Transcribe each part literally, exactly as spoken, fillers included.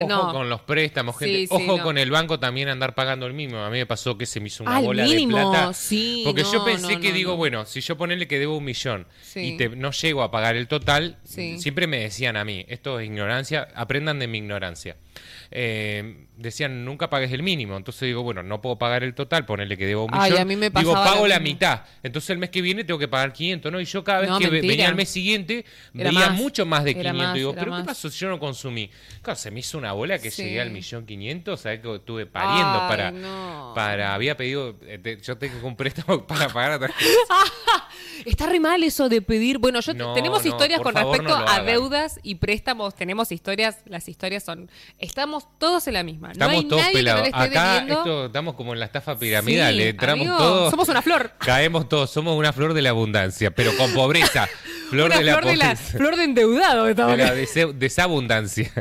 Ojo no. con los préstamos, gente. Sí, sí, Ojo no. con el banco también andar pagando el mínimo. A mí me pasó que se me hizo una Ah, el bola mínimo, de plata. sí, Porque no, yo pensé no, que no, digo, no. bueno, si yo ponerle que debo un millón Sí. y te, no llego a pagar el total, Sí. siempre me decían a mí, esto es ignorancia, aprendan de mi ignorancia. Eh, decían, nunca pagues el mínimo. Entonces digo, bueno, no puedo pagar el total, ponerle que debo un Ay, millón. a mí me digo, pasaba pago lo la mismo. mitad. Entonces el mes que viene tengo que pagar quinientos, ¿no? Y yo cada vez No, que ve- mentira. venía al mes siguiente, Era veía más. mucho más de Era quinientos. más, digo, era ¿pero más. qué pasó si yo no consumí? Claro, se me hizo una bola que Sí. llegué al millón quinientos, ¿sabes? Que estuve pariendo Ay, para, no. para... Había pedido... eh, te- yo tengo un préstamo para pagar otra Está re mal eso de pedir. Bueno, yo No, tenemos no, historias por con favor, respecto no lo a hagan. deudas y préstamos. Tenemos historias, las historias son. Estamos todos en la misma. Estamos no hay todos nadie pelados. que no le esté Acá debiendo. esto, estamos como en la estafa piramidal. Sí, eh, entramos amigo, todos... somos una flor. Caemos todos. Somos una flor de la abundancia, pero con pobreza. Flor Una de la flor de la pobreza. flor de endeudado estamos De la acá. dese- desabundancia.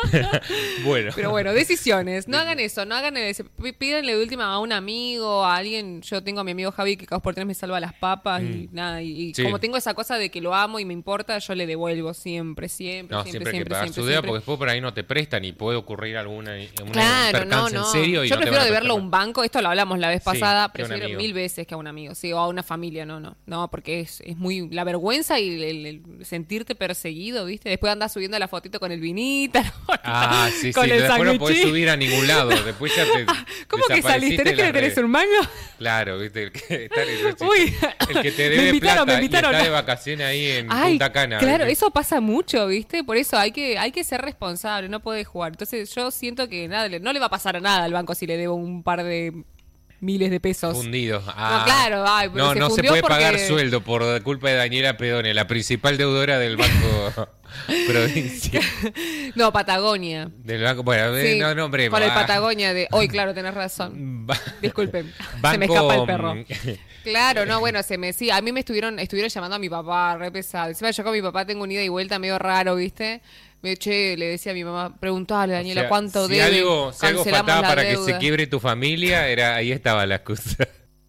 Bueno. Pero bueno, decisiones. No hagan eso, no hagan ese. P- Pídanle de última a un amigo, a alguien. Yo tengo a mi amigo Javi que cada dos por tres me salva las papas y nada. Y, y Sí. como tengo esa cosa de que lo amo y me importa, yo le devuelvo siempre, siempre, No, siempre, siempre hay que siempre, pagar siempre, su deuda siempre. porque después por ahí no te prestan y puede ocurrir alguna una Claro, no, percance no. en serio. Y Yo no te prefiero van a deberlo a prestar un banco, esto lo hablamos la vez Sí, pasada, que a un prefiero amigo. mil veces que a un amigo, sí, o a una familia, no, no, no, porque es, es muy, la vergüenza y el, el- el sentirte perseguido, ¿viste? Después andás subiendo la fotito con el vinito, Ah, sí, sí. con el Después no podés sándwichín. subir a ningún lado. Después ya te. ¿Cómo que salís? desapareciste ¿Tenés de que las le tenés redes. un mango? Claro, viste, el que está, el, Uy. el que te Me debe invitaron, me plata invitaron. y está de vacaciones ahí en Ay, Punta Cana. claro, ¿viste? eso pasa mucho, ¿viste? Por eso hay que hay que ser responsable, no puede jugar. Entonces yo siento que nada, le- no le va a pasar a nada al banco si le debo un par de miles de pesos. Fundidos. Ah. No, claro, ay, pero no, se no se fundió puede porque- pagar sueldo por culpa de Daniela Pedone, la principal deudora del Banco Provincia. No, Patagonia. Del banco, bueno, eh, Sí, no nombremos. con el ah. Patagonia de hoy, claro, tenés razón. Ba- Disculpen, Banco, se me escapa el perro. mm, Claro, no, bueno, se me sí, a mí me estuvieron estuvieron llamando a mi papá, re pesado. Encima yo con mi papá tengo un ida y vuelta medio raro, ¿viste? Me che, le decía a mi mamá, preguntale, Daniela, o sea, ¿cuánto si debe? Algo, si algo Cancelamos faltaba la para que deuda. se quiebre tu familia, era ahí estaba la excusa.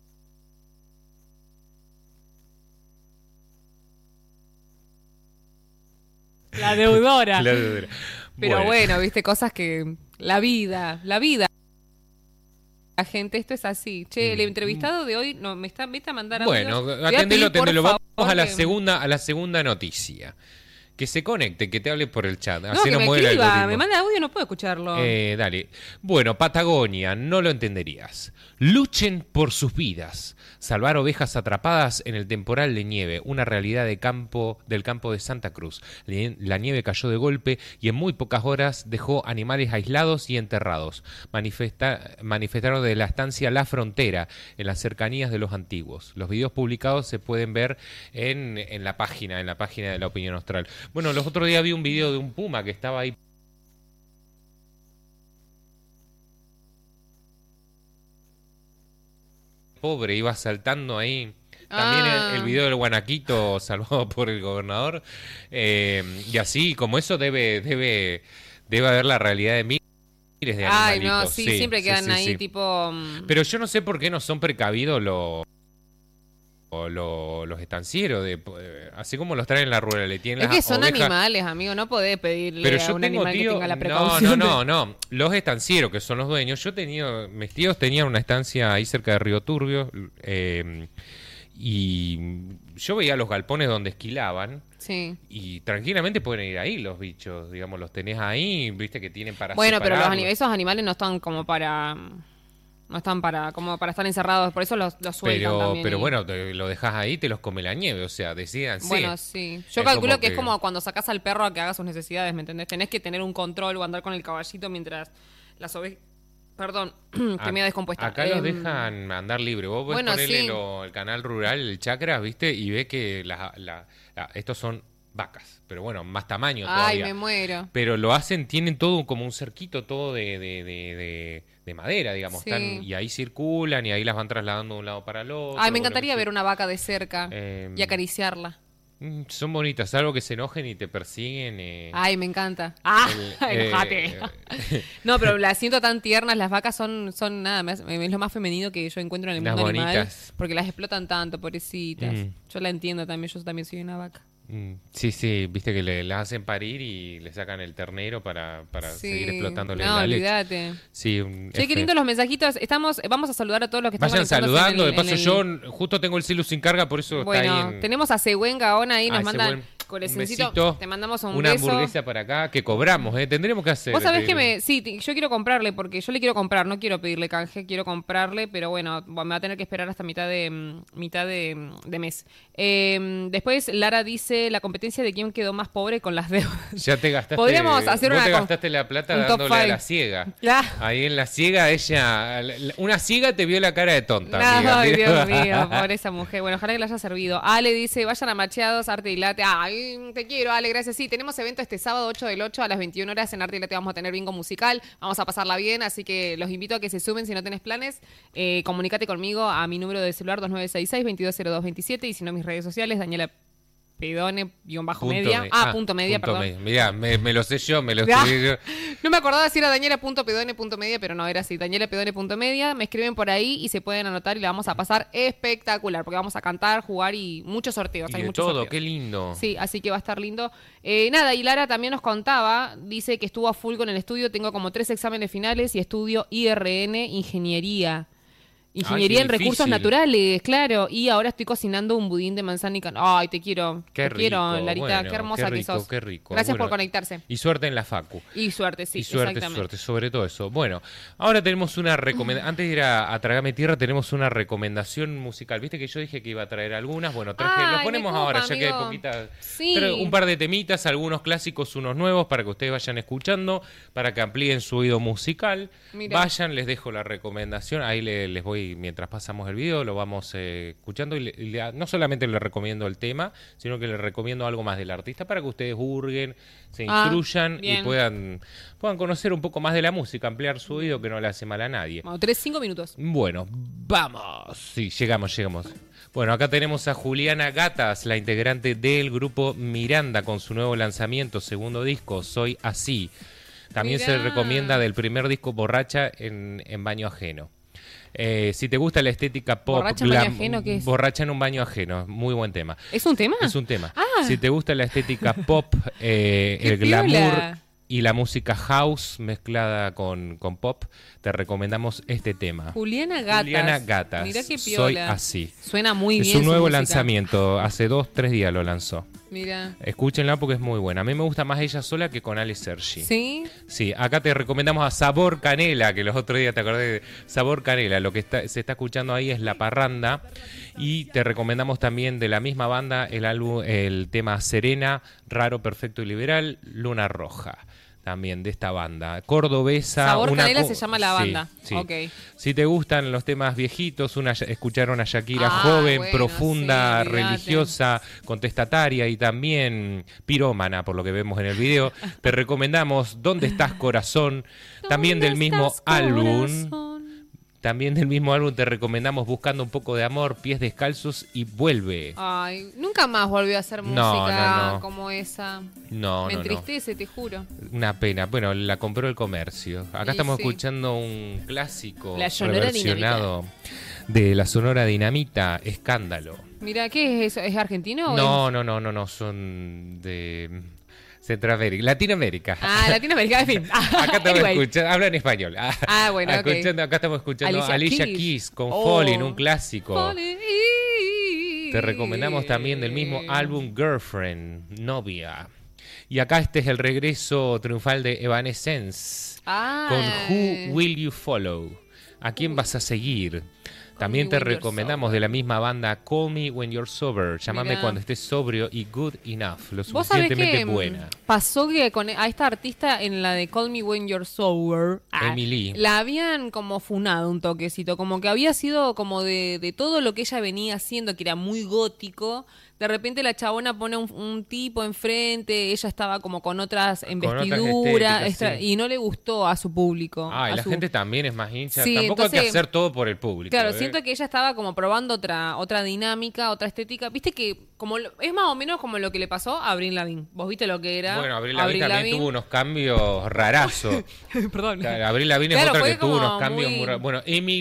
La deudora. La deudora. Pero bueno. viste, cosas que la vida, la vida. La gente, esto es así. Che, el entrevistado de hoy no me está, vete a mandar audios. Bueno, Te voy a atendelo, pedir, por atendelo. Vamos favor, a la que- segunda, a la segunda noticia. Que se conecte, que te hable por el chat. No, Así que no me mueve el escriba, algoritmo. me manda audio, no puedo escucharlo. Eh, dale. Bueno, Patagonia, no lo entenderías. Luchen por sus vidas. Salvar ovejas atrapadas en el temporal de nieve, una realidad de campo, del campo de Santa Cruz. Le- La nieve cayó de golpe y en muy pocas horas dejó animales aislados y enterrados. Manifesta- manifestaron de la estancia La Frontera, en las cercanías de los antiguos. Los videos publicados se pueden ver en, en la página, en la página de La Opinión Austral. Bueno, los otros días vi un video de un puma que estaba ahí pobre, iba saltando ahí. También Ah. el, el video del guanaquito salvado por el gobernador. Eh, y así, como eso debe, debe, debe haber la realidad de miles de Ay, animalitos. no, sí, siempre sí, quedan sí, ahí sí. tipo... mm, Pero yo no sé por qué no son precavidos los los, los estancieros, de, eh, así como los traen en la rural, le tienen Es las que son ovejas. animales, amigo, no podés pedirle Pero a yo un tengo animal que tío, tenga la no, precaución. no, no, no, los estancieros que son los dueños, yo he tenido, mis tíos tenían una estancia ahí cerca de Río Turbio, eh, y yo veía los galpones donde esquilaban, Sí. y tranquilamente pueden ir ahí los bichos, digamos, los tenés ahí, viste que tienen para Bueno, pero los separarlos. ani- esos animales no están como para... No están para como para estar encerrados, por eso los, los sueltan Pero, también. pero y- bueno, te lo dejas ahí, te los come la nieve, o sea, decídanse. Bueno, sí. Yo Es calculo como que, es que- como cuando sacas al perro a que haga sus necesidades, ¿me entendés? Tenés que tener un control o andar con el caballito mientras las ovejas... Perdón, que A- me ha descompuesto. Acá los Em, dejan andar libre. Vos podés bueno, ponerle sí. lo- el canal rural, el chakras, ¿viste? Y ves que la, la- la- estos son vacas, pero bueno, más tamaño Ay, todavía. me muero. Pero lo hacen, tienen todo como un cerquito, todo de, de, de, de- de madera, digamos. Sí. Están, y ahí circulan y ahí las van trasladando de un lado para el otro. Ay, me lo encantaría que ver sea. una vaca de cerca Em, y acariciarla. Mm, Son bonitas, salvo que se enojen y te persiguen. eh, Ay, me encanta. Ah, el- eh, enojate. No, pero las siento tan tiernas, las vacas son, son nada, me hace- es lo más femenino que yo encuentro en el Unas mundo animal. bonitas. Porque las explotan tanto, pobrecitas. Mm. Yo la entiendo también, yo también soy una vaca. Mm, sí, sí, viste que le, la hacen parir y le sacan el ternero para, para Sí. seguir explotándole No, la leche. olvídate. Sí, un- Che, es qué feo. lindo los mensajitos. Estamos, vamos a saludar a todos los que están Vayan conectándose saludando, en el- de paso en el- yo justo tengo el celu sin carga, por eso está Bueno, ahí en... tenemos a Sehuen Gaona ahí, nos Ah, ese mandan buen- un corazoncito. besito, Te mandamos un una beso. hamburguesa para acá que cobramos, ¿eh? Tendremos que hacer. Vos sabés eh, que me. Sí, t- yo quiero comprarle, porque yo le quiero comprar, no quiero pedirle canje, quiero comprarle, pero bueno, me va a tener que esperar hasta mitad de mm, mitad de, mm, de mes. Eh, después Lara dice la competencia de quién quedó más pobre con las deudas. Ya te gastaste. Podríamos hacer vos una te con- gastaste la plata un top dándole a five. la ciega. Ya. Ahí en la ciega, ella. la- Una ciega te vio la cara de tonta. No, amiga, ay, mirá. Dios mío, por esa mujer. Bueno, ojalá que le haya servido. Ale dice, vayan a Macheados, Arte y Late. Ay, te quiero, Ale, gracias. Sí, tenemos evento este sábado ocho del ocho a las veintiuna horas en Arte y Late. Vamos a tener bingo musical, vamos a pasarla bien, así que los invito a que se sumen si no tenés planes. Eh, comunícate conmigo a mi número de celular dos nueve seis seis, veintidós cero dos veintisiete y si no mis redes sociales, Daniela Pedone, guión bajo Punto media. me- Ah, punto media, punto perdón. media. Mirá, me, me lo sé yo, me lo Ah, escribí yo. No me acordaba si era daniela.pedone.media, pero no, era así, danielapedone.media. Me escriben por ahí y se pueden anotar y la vamos a pasar espectacular, porque vamos a cantar, jugar y muchos sorteos. Y Hay de muchos todo, sorteos. qué lindo. Sí, así que va a estar lindo. Eh, nada, y Lara también nos contaba, dice que estuvo a full con el estudio, tengo como tres exámenes finales y estudio I R N, Ingeniería. Ingeniería Ay, en qué recursos difícil. naturales, claro. Y ahora estoy cocinando un budín de manzana y can... Ay, te quiero. Qué te rico. quiero, Larita. Bueno, qué hermosa qué que rico, sos. qué rico. Gracias Bueno, por conectarse. Y suerte en la facu. Y suerte, sí, y suerte, exactamente. suerte, sobre todo eso. Bueno, ahora tenemos una recomendación. Antes de ir a, a Tragame Tierra, tenemos una recomendación musical. Viste que yo dije que iba a traer algunas. Bueno, traje, Ay, lo me ponemos copa, ahora, ya que hay amigo. poquitas. Sí. Trae un par de temitas, algunos clásicos, unos nuevos, para que ustedes vayan escuchando, para que amplíen su oído musical. Mira. Vayan, les dejo la recomendación. Ahí le- les voy, mientras pasamos el video, lo vamos eh, escuchando. Y, le- y le- no solamente les recomiendo el tema, sino que les recomiendo algo más del artista para que ustedes hurguen, se Ah, instruyan y bien. puedan, puedan conocer un poco más de la música, ampliar su oído, que no le hace mal a nadie. Bueno, tres, cinco minutos. Bueno, vamos. Sí, llegamos, llegamos. Bueno, acá tenemos a Juliana Gatas, la integrante del grupo Miranda, con su nuevo lanzamiento, segundo disco, Soy Así. También se Mirá. recomienda del primer disco, Borracha en, en baño ajeno. Eh, si te gusta la estética pop, ¿Borracha en baño glam- ajeno qué es? Borracha en un baño ajeno, muy buen tema. ¿Es un tema? Es un tema. Ah. Si te gusta la estética pop, eh, ¡Qué el glamour piola! y la música house mezclada con, con pop, te recomendamos este tema. Juliana Gatas. Juliana Gatas. Mirá qué Soy piola. Así. Suena muy Es bien. un su nuevo música. lanzamiento. Hace dos, tres días lo lanzó. Mira. Escúchenla porque es muy buena. A mí me gusta más ella sola que con Ale Sergi. ¿Sí? Sí, acá te recomendamos a Sabor Canela, que los otros días te acordé de Sabor Canela. Lo que está, se está escuchando ahí es La Parranda. Y te recomendamos también de la misma banda el álbum, el tema Serena, Raro, Perfecto y Liberal, Luna Roja. También de esta banda cordobesa. Sabor una Canela co- se llama la Sí, banda. sí. Ok. Si te gustan los temas viejitos, una, escucharon a Shakira Ah, joven, bueno, profunda, sí, olvídate. religiosa, contestataria y también pirómana, por lo que vemos en el video. Te recomendamos ¿Dónde estás, corazón? También del ¿Dónde mismo estás, álbum. corazón? También del mismo álbum te recomendamos Buscando un poco de amor, Pies descalzos y Vuelve. Ay, nunca más volvió a hacer No, música no, no. como esa. No, Me no, no. entristece, te juro. Una pena. Bueno, la compró el comercio. Acá Y estamos sí. escuchando un clásico La Sonora reversionado de la Sonora Dinamita, Escándalo. Mira, ¿qué es eso? ¿Es argentino o No, es- no, no, no, no, son de Centroamérica, Latinoamérica. Ah, Latinoamérica, en fin. Acá estamos Anyway. escuchando, habla en español. Ah, Ah, bueno, ok. escuchando, acá estamos escuchando Alicia Alicia, Keys. Keys. con Oh. Falling, un clásico. Falling. Te recomendamos también del mismo álbum Girlfriend, Novia. Y acá este es el regreso triunfal de Evanescence Ah. con Who Will You Follow. ¿A quién vas a seguir? También Me te When You're recomendamos Sober. de la misma banda Call Me When You're Sober. Llámame Mirá. cuando estés sobrio y Good Enough. Lo Vos sabés suficientemente que mm, buena. pasó que con a esta artista en la de Call Me When You're Sober, ah, Emily. la habían como funado un toquecito, como que había sido como de, de todo lo que ella venía haciendo, que era muy gótico. De repente la chabona pone un, un tipo enfrente, ella estaba como con otras otras investiduras estéticas, extra- sí. y no le gustó a su público. Ah, y a la su- gente también es más hincha. Sí, Tampoco hay entonces- que hacer todo por el público. Claro, ¿eh? siento que ella estaba como probando otra otra dinámica, otra estética. Viste que como lo- es más o menos como lo que le pasó a Avril Lavigne. Vos viste lo que era. Bueno, Avril Lavigne también Lavigne. tuvo unos cambios rarazos. Perdón. Claro, Avril Lavigne Claro, es otra fue que tuvo como unos cambios muy- muy raros. Bueno, Emily,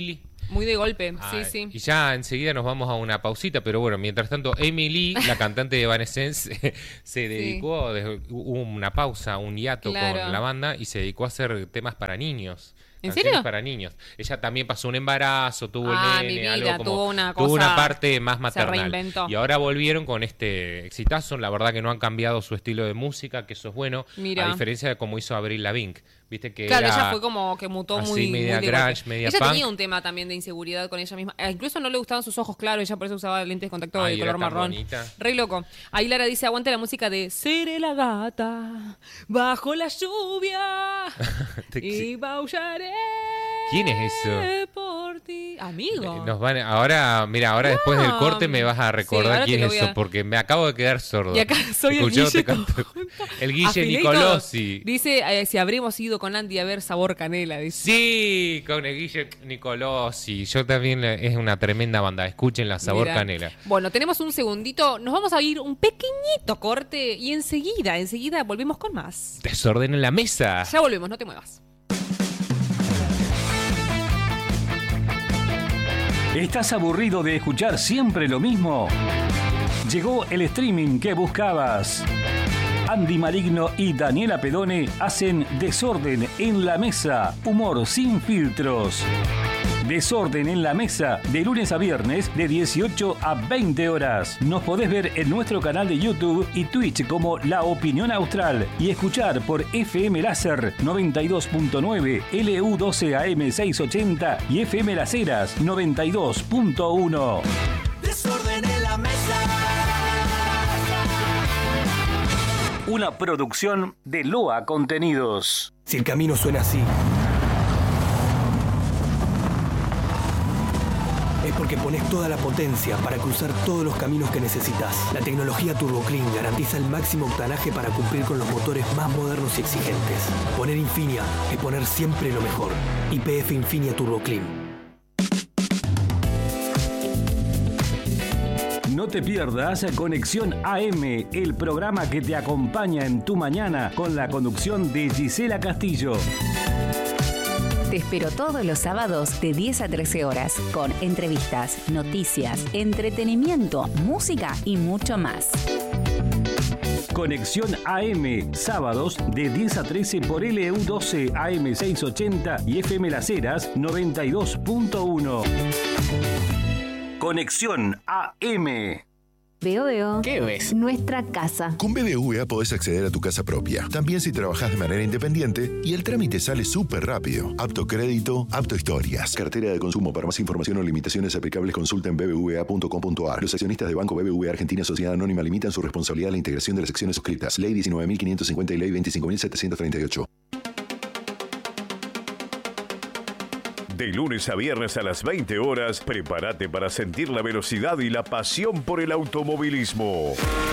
Muy de golpe, Ah, sí, sí. Y ya enseguida nos vamos a una pausita, pero bueno, mientras tanto, Emily, la cantante de Evanescence, se dedicó, sí. hubo una pausa, un hiato Claro. con la banda y se dedicó a hacer temas para niños. ¿En Canciones serio? para niños. Ella también pasó un embarazo, tuvo Ah, el mi nene, vida, algo como, tuvo una tuvo cosa- una parte más se maternal. reinventó. Y ahora volvieron con este exitazo. La verdad que no han cambiado su estilo de música, que eso es bueno. Mira. A diferencia de como hizo Avril Lavigne. Viste que Claro, era ella fue como que mutó así, muy, media muy de grunge, golpe. media Ella punk. tenía un tema también de inseguridad con ella misma. Eh, incluso no le gustaban sus ojos claros, ella por eso usaba lentes de contacto Ay, de era color tan marrón. bonita. Re loco. Ahí Lara dice, aguante la música de Seré la gata bajo la lluvia y maullaré ¿Quién es eso? por ti. Amigo. Nos van, ahora, mira, ahora después del corte me vas a Sí, recordar ahora te quién lo es voy a- eso, porque me acabo de quedar sordo. Y acá soy el Escuchándote Guille cantar. El Guille Afileito Nicolosi. Dice, eh, si habremos ido con Andy a ver Sabor Canela, dice. Sí, con el Guille Nicolosi. Yo también, eh, es una tremenda banda. Escuchen la Sabor Mira. Canela. Bueno, tenemos un segundito. Nos vamos a ir un pequeñito corte y enseguida, enseguida volvemos con más. Desorden en la mesa. Ya volvemos, no te muevas. ¿Estás aburrido de escuchar siempre lo mismo? Llegó el streaming que buscabas. Andy Maligno y Daniela Pedone hacen Desorden en la Mesa, humor sin filtros. Desorden en la Mesa, de lunes a viernes, de dieciocho a veinte horas. Nos podés ver en nuestro canal de YouTube y Twitch como La Opinión Austral y escuchar por F M Láser noventa y dos punto nueve, L U doce A M seiscientos ochenta y F M Las Heras noventa y dos punto uno. Desorden en la mesa. Una producción de Loa Contenidos. Si el camino suena así, es porque pones toda la potencia para cruzar todos los caminos que necesitas. La tecnología Turbo Clean garantiza el máximo octanaje para cumplir con los motores más modernos y exigentes. Poner Infinia es poner siempre lo mejor. Y P F Infinia Turbo Clean. No te pierdas Conexión A M, el programa que te acompaña en tu mañana con la conducción de Gisela Castillo. Te espero todos los sábados de diez a trece horas con entrevistas, noticias, entretenimiento, música y mucho más. Conexión A M, sábados de diez a trece por L U doce A M seiscientos ochenta y F M Las Heras noventa y dos punto uno. Conexión A M. Veo, veo. ¿Qué ves? Nuestra casa. Con B B V A podés acceder a tu casa propia, también si trabajás de manera independiente, y el trámite sale súper rápido. Apto crédito, apto historias. Cartera de consumo. Para más información o limitaciones aplicables, consulta en b b v a punto com punto a r. Los accionistas de Banco B B V A Argentina Sociedad Anónima limitan su responsabilidad a la integración de las secciones suscritas. Ley diecinueve mil quinientos cincuenta y Ley veinticinco mil setecientos treinta y ocho. De lunes a viernes a las veinte horas, prepárate para sentir la velocidad y la pasión por el automovilismo.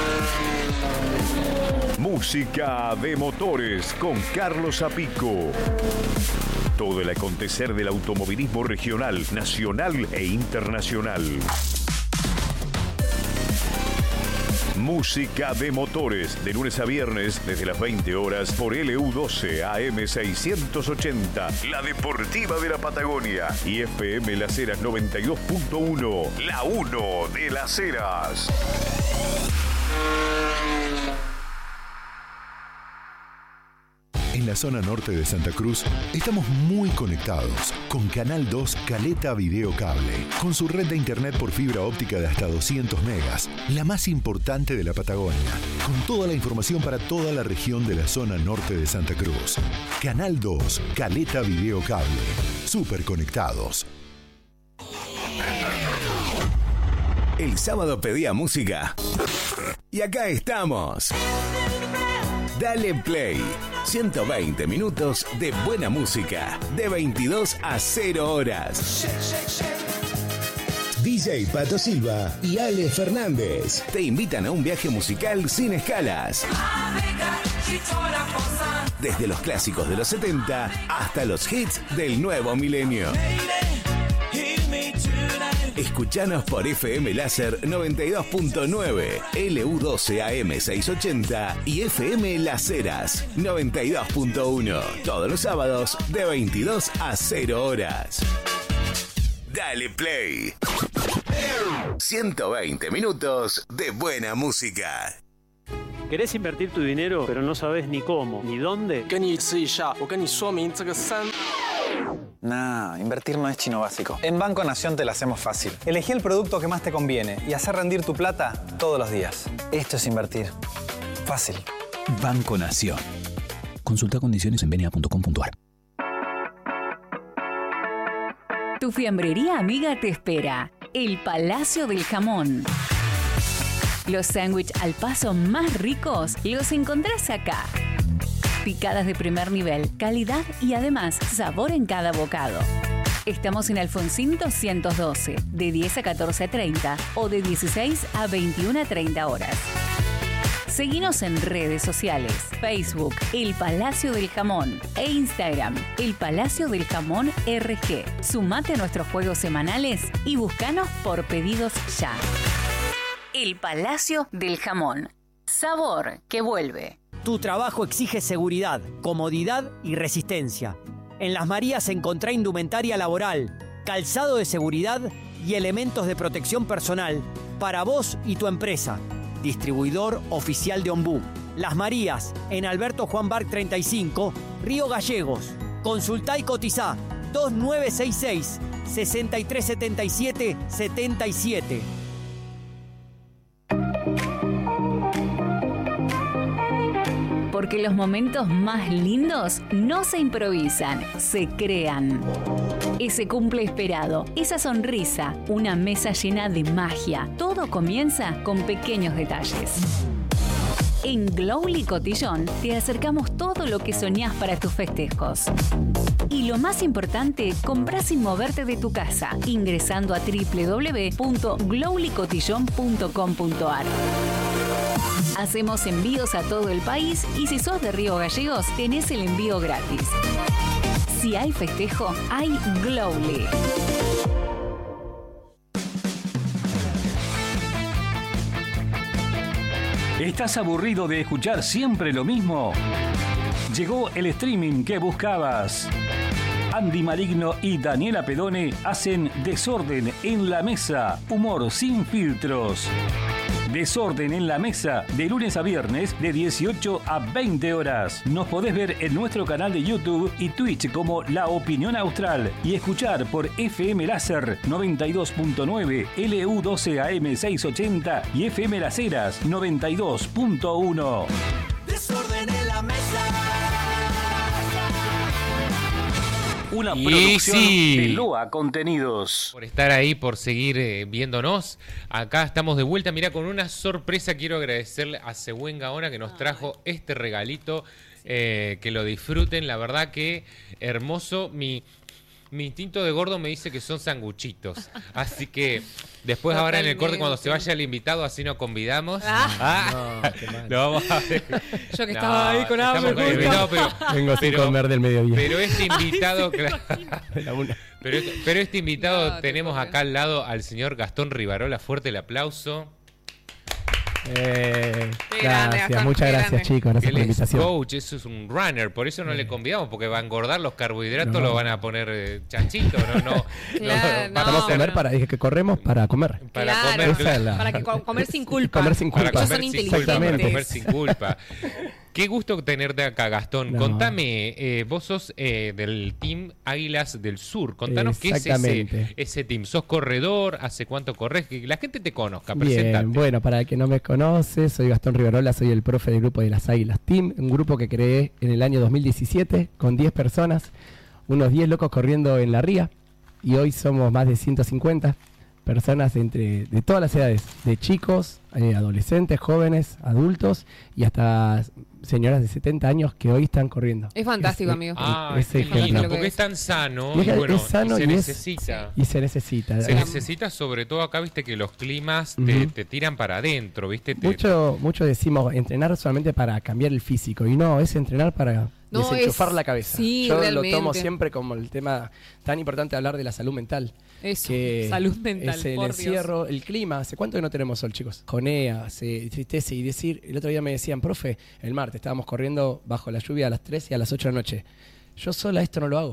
Música de motores con Carlos Apico. Todo el acontecer del automovilismo regional, nacional e internacional. Música de motores, de lunes a viernes, desde las veinte horas, por L U doce A M seiscientos ochenta, la deportiva de la Patagonia, y F M Las Heras noventa y dos punto uno, la uno de Las Heras. En la zona norte de Santa Cruz estamos muy conectados con Canal dos Caleta Video Cable, con su red de internet por fibra óptica de hasta doscientos megas, la más importante de la Patagonia, con toda la información para toda la región de la zona norte de Santa Cruz. Canal dos Caleta Video Cable, súper conectados. El sábado pedía música y acá estamos. Dale Play. ciento veinte minutos de buena música, de veintidós a cero horas. D J Pato Silva y Ale Fernández te invitan a un viaje musical sin escalas. Desde los clásicos de los setenta hasta los hits del nuevo milenio. Escuchanos por F M Láser noventa y dos punto nueve, L U doce A M seiscientos ochenta y F M Las Heras noventa y dos punto uno. Todos los sábados de veintidós a cero horas. Dale Play. ciento veinte minutos de buena música. ¿Querés invertir tu dinero, pero no sabes ni cómo, ni dónde? Nah, invertir no es chino básico. En Banco Nación te lo hacemos fácil. Elegí el producto que más te conviene y hacer rendir tu plata todos los días. Esto es invertir. Fácil. Banco Nación. Consulta condiciones en benia punto com punto a r. Tu fiambrería amiga te espera. El Palacio del Jamón. Los sándwiches al paso más ricos los encontrás acá. Picadas de primer nivel, calidad y además sabor en cada bocado. Estamos en Alfonsín doscientos doce, de diez a catorce treinta o de dieciséis a veintiuna treinta horas. Seguinos en redes sociales, Facebook, El Palacio del Jamón e Instagram, El Palacio del Jamón R G. Sumate a nuestros juegos semanales y búscanos por pedidos ya. El Palacio del Jamón. Sabor que vuelve. Tu trabajo exige seguridad, comodidad y resistencia. En Las Marías encontrá indumentaria laboral, calzado de seguridad y elementos de protección personal para vos y tu empresa. Distribuidor oficial de Ombú. Las Marías, en Alberto Juan Barc treinta y cinco, Río Gallegos. Consultá y cotizá dos nueve seis seis, seis tres siete siete, siete siete. Porque los momentos más lindos no se improvisan, se crean. Ese cumple esperado, esa sonrisa, una mesa llena de magia. Todo comienza con pequeños detalles. En Glowly Cotillón te acercamos todo lo que soñás para tus festejos. Y lo más importante, comprá sin moverte de tu casa, ingresando a doble u doble u doble u punto glowly cotillón punto com punto a r. Hacemos envíos a todo el país y si sos de Río Gallegos, tenés el envío gratis. Si hay festejo, hay Glowly. ¿Estás aburrido de escuchar siempre lo mismo? Llegó el streaming que buscabas. Andy Maligno y Daniela Pedone hacen Desorden en la Mesa, humor sin filtros. Desorden en la Mesa, de lunes a viernes, de dieciocho a veinte horas. Nos podés ver en nuestro canal de YouTube y Twitch como La Opinión Austral y escuchar por F M Láser noventa y dos punto nueve, L U doce A M seiscientos ochenta y F M Las Heras noventa y dos punto uno. Desorden en la mesa. Una Y producción sí. de Loa Contenidos. Por estar ahí, por seguir eh, viéndonos. Acá estamos de vuelta. Mirá, con una sorpresa quiero agradecerle a Sehuen Gaona que nos trajo este regalito. Eh, que lo disfruten. La verdad que hermoso. Mi, mi instinto de gordo me dice que son sanguchitos. Así que después Totalmente. ahora en el corte cuando se vaya el invitado así nos convidamos. Ah. Ah. No, qué mal. Lo vamos a ver. Yo que estaba ahí con hambre, estamos con el justo. invitado, pero, Vengo sin pero- comer del mediodía. pero este invitado, claro, De la una. pero, este- pero este invitado No, te tenemos pobre. acá al lado al señor Gastón Rivarola. Fuerte el aplauso. Eh, Qué grande, gracias, Gastón, muchas qué gracias grande. chicos, gracias Él por la es invitación. coach, eso es un runner, por eso no le convidamos, porque va a engordar los carbohidratos, No. lo van a poner eh, chanchito, no, no, Claro, no, no. Vamos a comer no. para, dije que corremos para comer. para Claro. comer, Esa es la- Para que co- comer sin culpa. Comer sin para culpa. Ellos comer son sin inteligentes. culpa, para Exactamente. comer sin culpa. Qué gusto tenerte acá, Gastón. No. Contame, eh, vos sos eh, del Team Águilas del Sur. Contanos qué es ese, Exactamente. ese team. ¿Sos corredor? ¿Hace cuánto corres? Que la gente te conozca. Bien, Presentate. bueno, para el que no me conoce, soy Gastón Rivarola, soy el profe del grupo de las Águilas Team, un grupo que creé en el año dos mil diecisiete con diez personas, unos diez locos corriendo en la ría, y hoy somos más de ciento cincuenta personas entre de todas las edades, de chicos, eh, adolescentes, jóvenes, adultos y hasta señoras de setenta años que hoy están corriendo. Es fantástico, amigo. Ah, Es qué ejemplar. lindo, Lo que porque es. es tan sano Y y, es- bueno, es sano y se y es- necesita. Y se necesita. Se Eh, necesita, sobre todo acá, viste que los climas te, Ujú. te tiran para adentro, viste. Te- Mucho, mucho decimos entrenar solamente para cambiar el físico, y no, es entrenar para No, desenchufar es- la cabeza. sí, Yo realmente. lo tomo siempre como el tema tan importante de hablar de la salud mental. Eso, que salud mental, es el por Dios. encierro, el clima. ¿Hace cuánto que no tenemos sol, chicos? Conea, se tristeza y decir, el otro día me decían, profe, el martes estábamos corriendo bajo la lluvia a las tres y a las ocho de la noche. Yo sola esto no lo hago.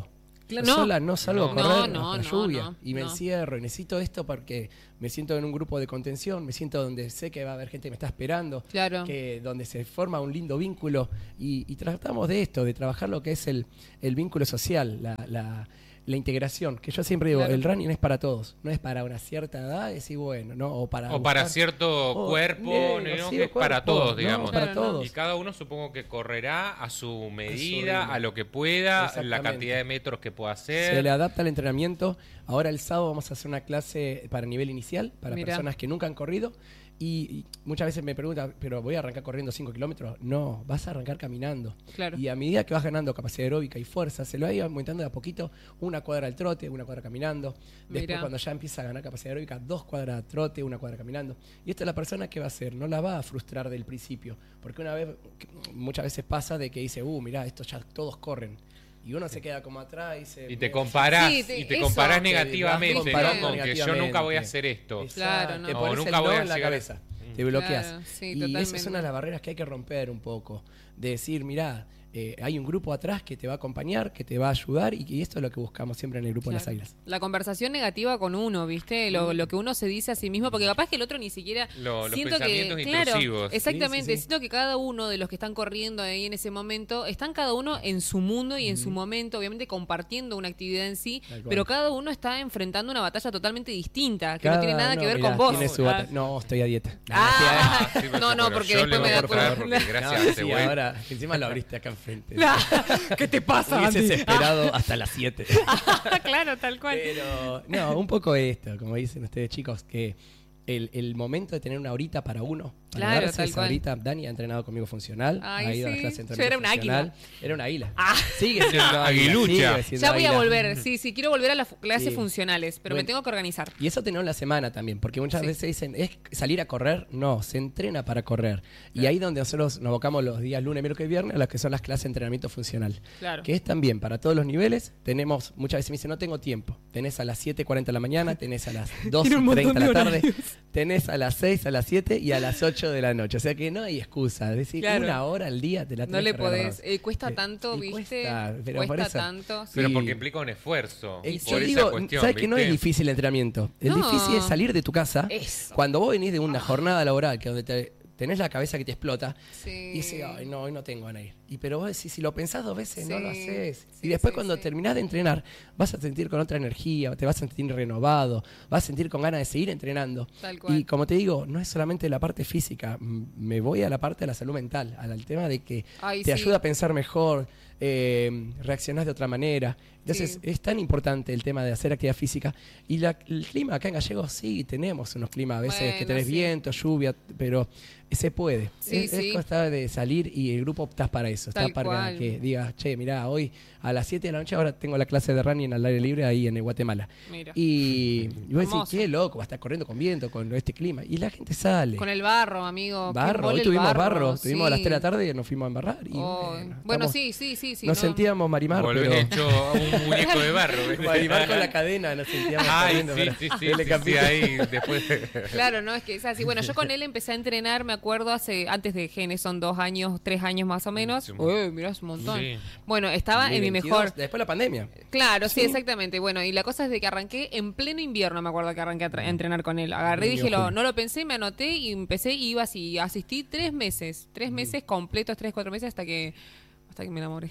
Yo No. sola no salgo a No, correr no, bajo la no, lluvia no, y me no. encierro y necesito esto porque me siento en un grupo de contención, me siento donde sé que va a haber gente que me está esperando, Claro. que donde se forma un lindo vínculo y, y tratamos de esto, de trabajar lo que es el, el vínculo social, la, la, la integración, que yo siempre digo, Claro. el running es para todos, no es para una cierta edad, decir bueno, ¿no? O para, O para buscar- cierto o- cuerpo, negro, ¿no? sí, Que o es para cuerpo, todos, no, digamos. para todos. Y cada uno supongo que correrá a su medida, ritmo. a lo que pueda, la Exactamente. cantidad de metros que pueda hacer. Se le adapta al entrenamiento. Ahora el sábado vamos a hacer una clase para nivel inicial, para Mirá. personas que nunca han corrido. Y, y muchas veces me preguntan, ¿pero voy a arrancar corriendo cinco kilómetros? No, vas a arrancar caminando. Claro. Y a medida que vas ganando capacidad aeróbica y fuerza, se lo va a ir aumentando de a poquito, una cuadra al trote, una cuadra caminando. Después, Mirá. cuando ya empieza a ganar capacidad aeróbica, dos cuadras al trote, una cuadra caminando. Y esto es la persona que va a hacer, no la va a frustrar del principio. Porque una vez, muchas veces pasa de que dice, uh, mirá, estos ya todos corren. Y uno se queda como atrás y se... Y te comparás, Sí, te- y te eso. comparás Te vas negativamente, comparando ¿no? Con que yo negativamente. nunca voy a hacer esto. Claro, no. Te O pones nunca el voy no a en la llegar- cabeza. Te bloqueas. Claro, sí, y totalmente. esas son una de las barreras que hay que romper un poco. De decir, mirá, eh, hay un grupo atrás que te va a acompañar, que te va a ayudar y, y esto es lo que buscamos siempre en el grupo de las Claro. Águilas. La conversación negativa con uno, ¿viste? Lo, lo que uno se dice a sí mismo, porque capaz que el otro ni siquiera Lo- los siento que pensamientos claro, intrusivos. exactamente, Sí, sí, sí. siento que cada uno de los que están corriendo ahí en ese momento están cada uno en su mundo y en su momento, obviamente compartiendo una actividad en sí, Tal cual. pero cada uno está enfrentando una batalla totalmente distinta, que Cada no tiene nada uno, que ver mirá, con vos. tiene su Ah. bata- No, estoy a dieta. Ah, Sí, pero- no, no, pero porque yo después le me voy da a cortar culpa. porque gracias No, a ese sí, güey. ahora, encima lo abriste acá enfrente. ¿Qué te pasa, Hubieses Andy? esperado hasta las siete. Claro, tal cual. Pero, no, un poco esto, como dicen ustedes chicos, que el, el momento de tener una horita para uno, para Claro, darse tal esa cual. horita, Dani ha entrenado conmigo funcional, Ay, ha ido a sí. las clases de Yo era una entrenamiento águila. funcional. Era una águila. Ah. Sigue siendo águila, Aguilucha. sigue siendo Ya voy a águila. volver, sí, sí, quiero volver a las fu- clases Sí. funcionales, pero me Bueno. tengo que organizar. Y eso tenerlo en la semana también, porque muchas Sí. veces dicen, ¿es salir a correr? No, se entrena para correr. Y ahí donde nosotros nos abocamos los días lunes, miércoles y viernes a las que son las clases de entrenamiento funcional. Claro. Que es también para todos los niveles. Tenemos, muchas veces me dicen, no tengo tiempo. Tenés a las siete cuarenta de la mañana, tenés a las doce Tiene un montón treinta de de la tarde, horarios. tenés a las seis, a las siete y a las ocho de la noche. O sea que no hay excusa. Es decir, Claro. una hora al día te la No tenés le que regalar. podés, eh, cuesta Eh, tanto, y ¿viste? cuesta, pero por cuesta eso- tanto. Pero Sí. porque implica un esfuerzo. Eh, por yo esa digo, cuestión, ¿sabes que no es ¿viste? difícil el entrenamiento? El No. difícil es salir de tu casa. Eso. Cuando vos venís de una jornada laboral que donde te, tenés la cabeza que te explota Sí. y dices, ay, no, hoy no tengo ganas de ir. Y pero vos decís, si lo pensás dos veces, no lo Sí. haces. Sí, y después sí, cuando sí. terminás de entrenar, vas a sentir con otra energía, te vas a sentir renovado, vas a sentir con ganas de seguir entrenando. Tal cual. Y como te digo, no es solamente la parte física, m- me voy a la parte de la salud mental, al, al tema de que Ay, te sí. ayuda a pensar mejor, eh, reaccionás de otra manera. Entonces Sí. es tan importante el tema de hacer actividad física. Y la- el clima acá en Gallegos, sí, tenemos unos climas a veces Bueno, que tenés sí. viento, lluvia, pero se puede. Sí, es, sí. es cosa de salir y el grupo optás para eso. Está Tal para cual. que digas, che, mirá, hoy a las siete de la noche ahora tengo la clase de running al aire libre ahí en Guatemala. Mira. Y, y vos decís, Hermoso. qué loco, va a estar corriendo con viento, con este clima. Y la gente sale. Con el barro, amigo. qué barro, embole hoy el tuvimos barro, tuvimos a las sí. tres de la tarde y nos fuimos a embarrar. Y Oh, bueno, bueno, estamos- sí, sí, sí, sí. nos no. sentíamos Marimar, Volver pero... hecho un muñeco de barro. ¿viste? Marimar con la cadena, nos sentíamos Ay, corriendo, sí, pero- sí, sí, Dele sí, capítulo. sí, ahí después. Claro, no, es que es así. Bueno, yo con él empecé a entrenar, me acuerdo, hace antes de Genes, son dos años, tres años más o menos. Sí. Uy, mirá, es un montón. Sí. Bueno, estaba en mi veintidós, mejor... Después de la pandemia. Claro, sí, Sí. exactamente. Bueno, y la cosa es de que arranqué en pleno invierno, me acuerdo que arranqué a, tra- a entrenar con él. Agarré y Junio, dije, lo- julio. no lo pensé, me anoté y empecé, y iba así, asistí tres meses, tres meses completos, tres, cuatro meses hasta que... Hasta que me enamoré.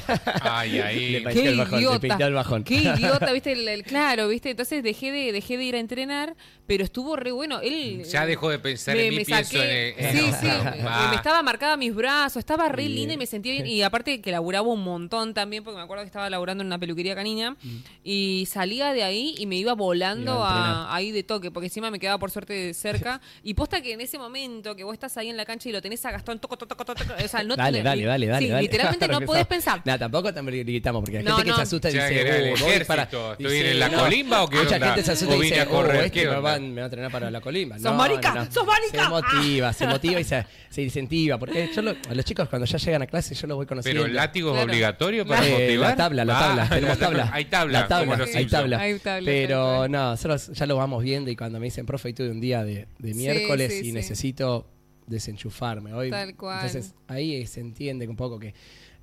Ay, Le ahí. pareció Qué el bajón, te idiota. pintó el bajón. Qué idiota, viste, el, el- claro, viste. Entonces dejé de, dejé de ir a entrenar, pero estuvo re bueno. Él Ya dejó de pensar me, en mí, me pienso saqué, en. en- sí, sí, Ah. me, me estaba marcada mis brazos, estaba re Bien. linda y me sentía bien. Y aparte que laburaba un montón también, porque me acuerdo que estaba laburando en una peluquería canina. Y salía de ahí y me iba volando Iba a a, entrenar. ahí de toque, porque encima me quedaba por suerte cerca. Y posta que en ese momento que vos estás ahí en la cancha y lo tenés a Gastón, toco, toco, toco, toco, o sea, no Dale, te- dale, dale, dale. sí, dale. literalmente no podés pensar. Nada, tampoco también gritamos, porque la No, gente que no. se asusta Ya dice, era el "Uh, voy ejército, para. ¿estoy dice, en la colimba o qué Mucha onda? gente se asusta ¿O y vine dice, a correr? "Uh, este ¿Qué me, onda?" van, me va a entrenar para la colimba. ¡Sos No, marica! no, no. ¡Sos marica! Se motiva, se motiva y se, se incentiva. Porque yo lo- a los chicos cuando ya llegan a clase yo los voy conociendo. Pero el látigo es Claro. obligatorio para Eh, motivar. la tabla, la Ah, tabla, tenemos tabla. Hay tabla. La tabla, como los hay Simpsons. tabla. Hay tabla, tal Pero cual. no, nosotros ya lo vamos viendo y cuando me dicen, profe, hoy tuve un día de, de miércoles sí, y sí. necesito desenchufarme hoy. Tal cual. Entonces ahí se entiende un poco que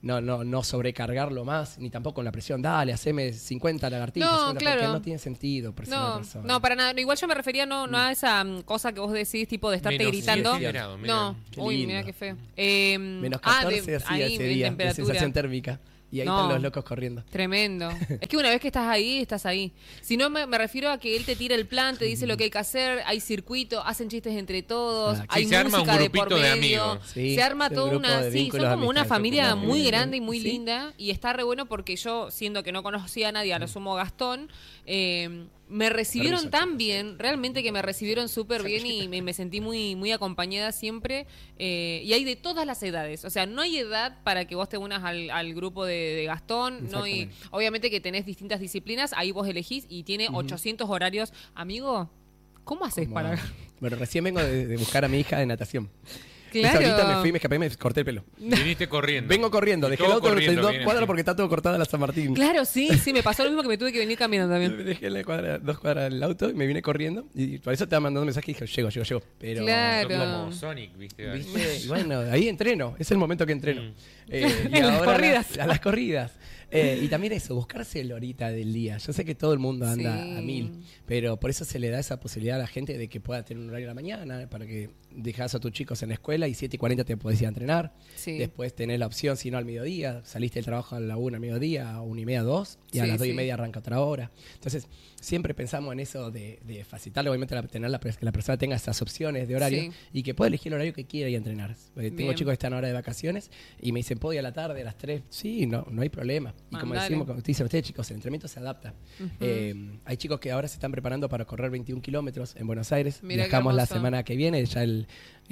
no, no, no sobrecargarlo más, ni tampoco con la presión, dale, haceme cincuenta lagartijas, No, cincuenta, claro. porque no tiene sentido presionar a la No, persona. no, para nada. Igual yo me refería no, no a esa mm, cosa que vos decís, tipo de estarte Menos gritando. diez grados, mirá. No, Qué uy, lindo. mira qué feo. Eh, Menos ah, catorce de, hacía ahí, ese en día, de temperatura. sensación térmica. Y ahí No. están los locos corriendo. Tremendo. Es que una vez que estás ahí, estás ahí. Si no, me, me refiero a que él te tira el plan, te dice lo que hay que hacer, hay circuito, hacen chistes entre todos, Ah, hay sí, se arma música un de por grupito de medio. amigos. Sí, se arma es un toda grupo una... de Sí, vínculos, son como una amistades, familia como- muy grande y muy Sí. linda. Y está re bueno porque yo, siendo que no conocía a nadie, a lo sumo Gastón, eh, me recibieron Permiso, tan chicos. bien, realmente que me recibieron súper bien y me, me sentí muy, muy acompañada siempre. Eh, y hay de todas las edades. O sea, no hay edad para que vos te unas al, al grupo de, de Gastón. No hay, Exactamente. obviamente que tenés distintas disciplinas, ahí vos elegís y tiene ochocientos horarios. Amigo, ¿cómo haces Como- para...? Bueno, recién vengo de, de buscar a mi hija de natación. Claro. Entonces, ahorita me fui, me escapé y me corté el pelo. Viniste corriendo. Vengo corriendo, Y dejé el todo auto en corriendo dos viene cuadras así. porque está todo cortada la San Martín. Claro, sí, sí, me pasó lo mismo que me tuve que venir caminando Me también. dejé en la cuadra, dos cuadras del auto y me vine corriendo. Y por eso te estaba mandando un mensaje y dije, llego, llego, llego. Pero, Claro. Sos como Sonic, ¿viste? ¿viste? Y bueno, ahí entreno. Es el momento que entreno. Mm. Eh, y En las ahora corridas. A las corridas. Eh, y también eso, buscarse el horita del día. Yo sé que todo el mundo anda Sí. a mil, pero por eso se le da esa posibilidad a la gente de que pueda tener un horario a la mañana, para que dejas a tus chicos en la escuela y siete y cuarenta te podés ir a entrenar. Sí. Después tenés la opción, si no al mediodía, saliste del trabajo a la una al mediodía, a una y media, dos, y a Sí, las dos sí. y media arranca otra hora. Entonces, siempre pensamos en eso de, de facilitarle, obviamente, la, tener la, que la persona tenga esas opciones de horario Sí. y que pueda elegir el horario que quiera y entrenar. Porque tengo Bien. chicos que están ahora de vacaciones y me dicen, ¿puedo ir a la tarde, a las tres? Sí, no, no hay problema. Y como Mandale. decimos, como dicen ustedes, chicos, el entrenamiento se adapta. Ujú. Eh, hay chicos que ahora se están preparando para correr veintiún kilómetros en Buenos Aires. Mirá qué Viajamos la hermoso. semana que viene, ya el,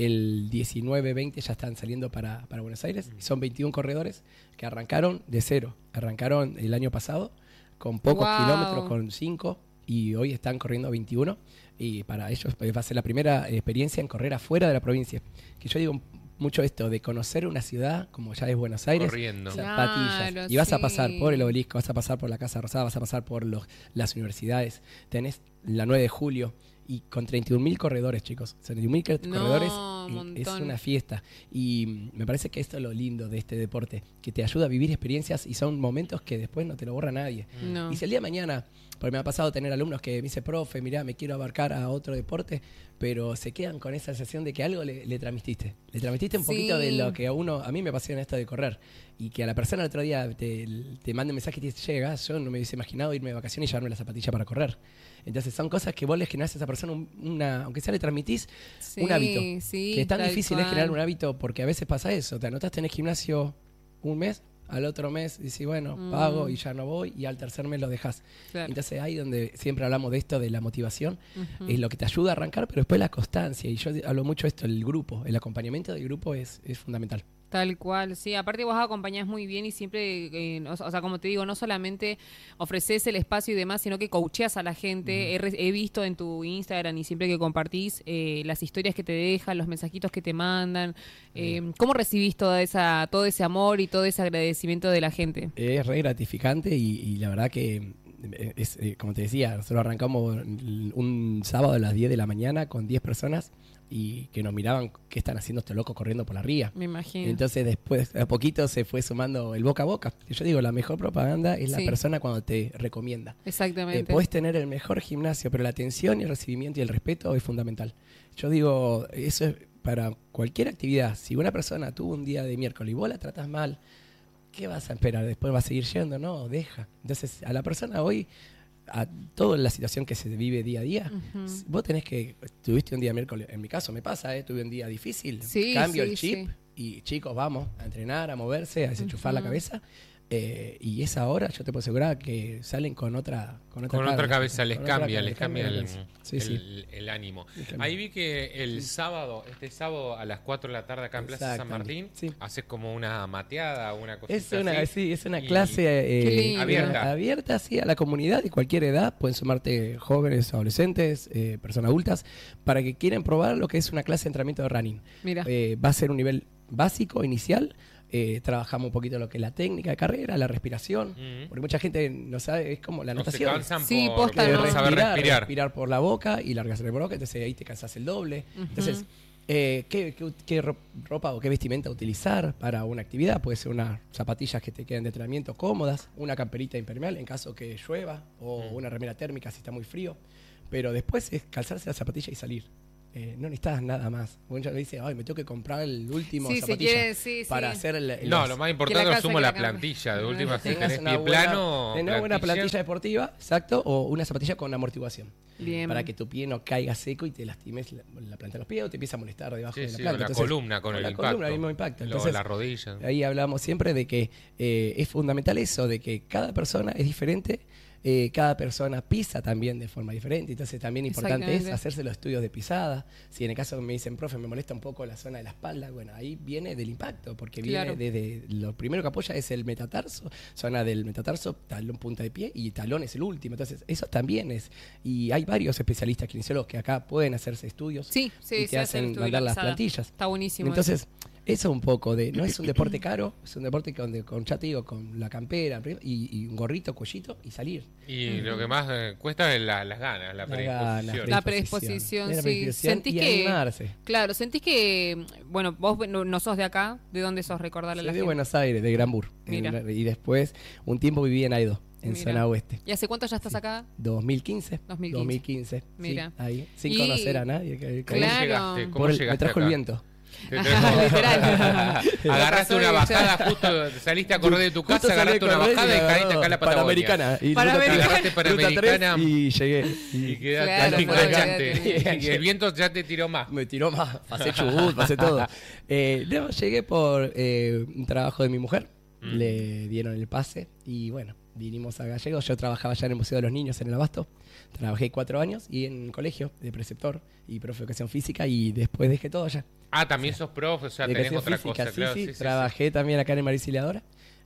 el diecinueve, veinte ya están saliendo para, para Buenos Aires. Y son veintiún corredores que arrancaron de cero. Arrancaron el año pasado con pocos Wow. kilómetros, con cinco, y hoy están corriendo veintiuno. Y para ellos pues, va a ser la primera experiencia en correr afuera de la provincia. Que yo digo mucho esto de conocer una ciudad como ya es Buenos Aires, Corriendo. zapatillas. Claro, y vas a sí. pasar por el Obelisco, vas a pasar por la Casa Rosada, vas a pasar por los, las universidades. Tenés la nueve de julio y con treinta y un mil corredores, chicos. treinta y un mil No, corredores un eh, es montón. una fiesta. Y mm, me parece que esto es lo lindo de este deporte, que te ayuda a vivir experiencias y son momentos que después no te lo borra nadie. No. Y si el día de mañana, porque me ha pasado tener alumnos que me dicen, profe, mirá, me quiero abarcar a otro deporte, pero se quedan con esa sensación de que algo le, le transmitiste. Le transmitiste un Sí. poquito de lo que a uno, a mí me apasiona esto de correr. Y que a la persona el otro día te, te mande un mensaje y te dice, llega, yo no me hubiese imaginado irme de vacaciones y llevarme la zapatilla para correr. Entonces son cosas que vos le generás a esa persona, un- una, aunque sea le transmitís Sí, un hábito. sí, que es tan tal difícil es cual. generar un hábito porque a veces pasa eso. Te anotaste en el gimnasio un mes, al otro mes dices, bueno, Mm. pago y ya no voy, y al tercer mes lo dejas. Claro. Entonces ahí donde siempre hablamos de esto, de la motivación, Ujú. es lo que te ayuda a arrancar, pero después la constancia. Y yo hablo mucho de esto, el grupo, el acompañamiento del grupo es, es fundamental. Tal cual, sí. Aparte vos acompañás muy bien y siempre, eh, o, o sea, como te digo, no solamente ofreces el espacio y demás, sino que coacheas a la gente. He, re- he visto en tu Instagram y siempre que compartís eh, las historias que te dejan, los mensajitos que te mandan. Eh, ¿Cómo recibís toda esa, todo ese amor y todo ese agradecimiento de la gente? Es re gratificante y, y la verdad que, eh, es, eh, como te decía, nosotros arrancamos un sábado a las diez de la mañana con diez personas y que nos miraban qué están haciendo estos locos corriendo por la ría. Me imagino. Entonces después, a poquito se fue sumando el boca a boca. Y yo digo, la mejor propaganda es la Sí. persona cuando te recomienda. Exactamente. Eh, podés tener el mejor gimnasio, pero la atención y el recibimiento y el respeto es fundamental. Yo digo, eso es para cualquier actividad. Si una persona tuvo un día de miércoles y vos la tratás mal, ¿qué vas a esperar? ¿Después va a seguir yendo? No, deja. Entonces, a la persona hoy, a toda la situación que se vive día a día, Ujú. s- vos tenés que, tuviste un día miércoles, en mi caso me pasa, ¿eh? Tuve un día difícil, Sí, cambio sí, el chip sí. y chicos, vamos a entrenar, a moverse, a desenchufar la Ujú. cabeza. Eh, y esa hora yo te puedo asegurar que salen con otra con otra, Con otra cabeza, les con otra cambia, cabeza, les cambia el, sí, el- sí. el ánimo. Les cambia. Ahí vi que el sábado, este sábado a las cuatro de la tarde acá en Plaza San Exactamente, Martín, sí. haces como una mateada, una cosita Es una, así. sí, es una Y- clase eh, Qué lindo. Abierta. abierta sí, a la comunidad de cualquier edad. Pueden sumarte jóvenes, adolescentes, eh, personas adultas, para que quieran probar lo que es una clase de entrenamiento de running. Mira. Eh, va a ser un nivel básico, inicial. Eh, trabajamos un poquito lo que es la técnica de carrera, la respiración. Ujú. Porque mucha gente no sabe, es como la No se natación. cansan Sí, por, posta, por no. saber respirar. respirar por la boca y largarse por la boca, entonces ahí te cansas el doble. Ujú. Entonces, Eh, ¿qué, qué, qué ropa o qué vestimenta utilizar para una actividad? Puede ser unas zapatillas que te queden de entrenamiento cómodas, una camperita impermeable en caso que llueva, o mm. una remera térmica si está muy frío. Pero después es calzarse la zapatilla y salir. Eh, no necesitas nada más. Muchos me dicen, ay, me tengo que comprar el último sí, zapatilla si quieren, sí, para sí. hacer el, el No, lo más importante es sumo la plantilla. De última, si tenés pie plano. Tenés una plantilla deportiva, exacto, o una zapatilla con amortiguación. Bien. Para que tu pie no caiga seco y te lastimes la, la planta de los pies o te empieza a molestar debajo sí, de la sí, planta. la Entonces, columna con el la impacto. columna, el mismo impacto. Entonces, la rodilla. Ahí hablamos siempre de que eh, es fundamental eso, de que cada persona es diferente. Eh, cada persona pisa también de forma diferente, entonces también importante es hacerse los estudios de pisada. Si en el caso me dicen, profe, me molesta un poco la zona de la espalda, bueno, ahí viene del impacto, porque claro. viene desde, lo primero que apoya es el metatarso, zona del metatarso, talón, punta de pie, y talón es el último, entonces eso también es, y hay varios especialistas kinesiólogos que acá pueden hacerse estudios sí, sí, y te sí, hacen mandar las plantillas. Está buenísimo. Entonces, eso un poco de, no es un deporte caro, es un deporte con, con ya te digo, con la campera y, y un gorrito, cuellito y salir. Y mm. lo que más eh, cuesta es la, las ganas, la, la predisposición. Ganas, la predisposición, la sí. predisposición Sentís y que, animarse. Claro, sentís que, bueno, vos no, no sos de acá, ¿de dónde sos? Recordarle a la Soy gente. de Buenos Aires, de Granbur. Mira. En, y después, un tiempo viví en Aidó, en Mira. zona oeste. ¿Y hace cuánto ya estás sí. acá? dos mil quince. dos mil quince. dos mil quince. Mira. Sí, ahí, sin y... conocer a nadie. Que, claro. ¿Cómo llegaste? ¿Cómo Por el, llegaste me trajo acá? el viento. Literal. Agarraste una bajada, justo saliste a correr de tu casa, agarraste una bajada y caíste acá en la Patagonia. Panamericana. Y Panamericana. Agarraste Panamericana y llegué. Y, y quedaste claro, ahí claro, enganchante. Y el viento ya te tiró más. Me tiró más. Pasé Chubut, pasé todo. Eh, no, llegué por eh, un trabajo de mi mujer. Mm. Le dieron el pase y bueno, vinimos a Gallegos. Yo trabajaba ya en el Museo de los Niños en el Abasto. Trabajé cuatro años y en colegio de preceptor y profe de educación física y después dejé todo allá. Ah, también o sea, sos profe, o sea, de tenés otra física, cosa, sí, claro. Sí, Sí, sí, trabajé sí. también acá en el Mariciliadora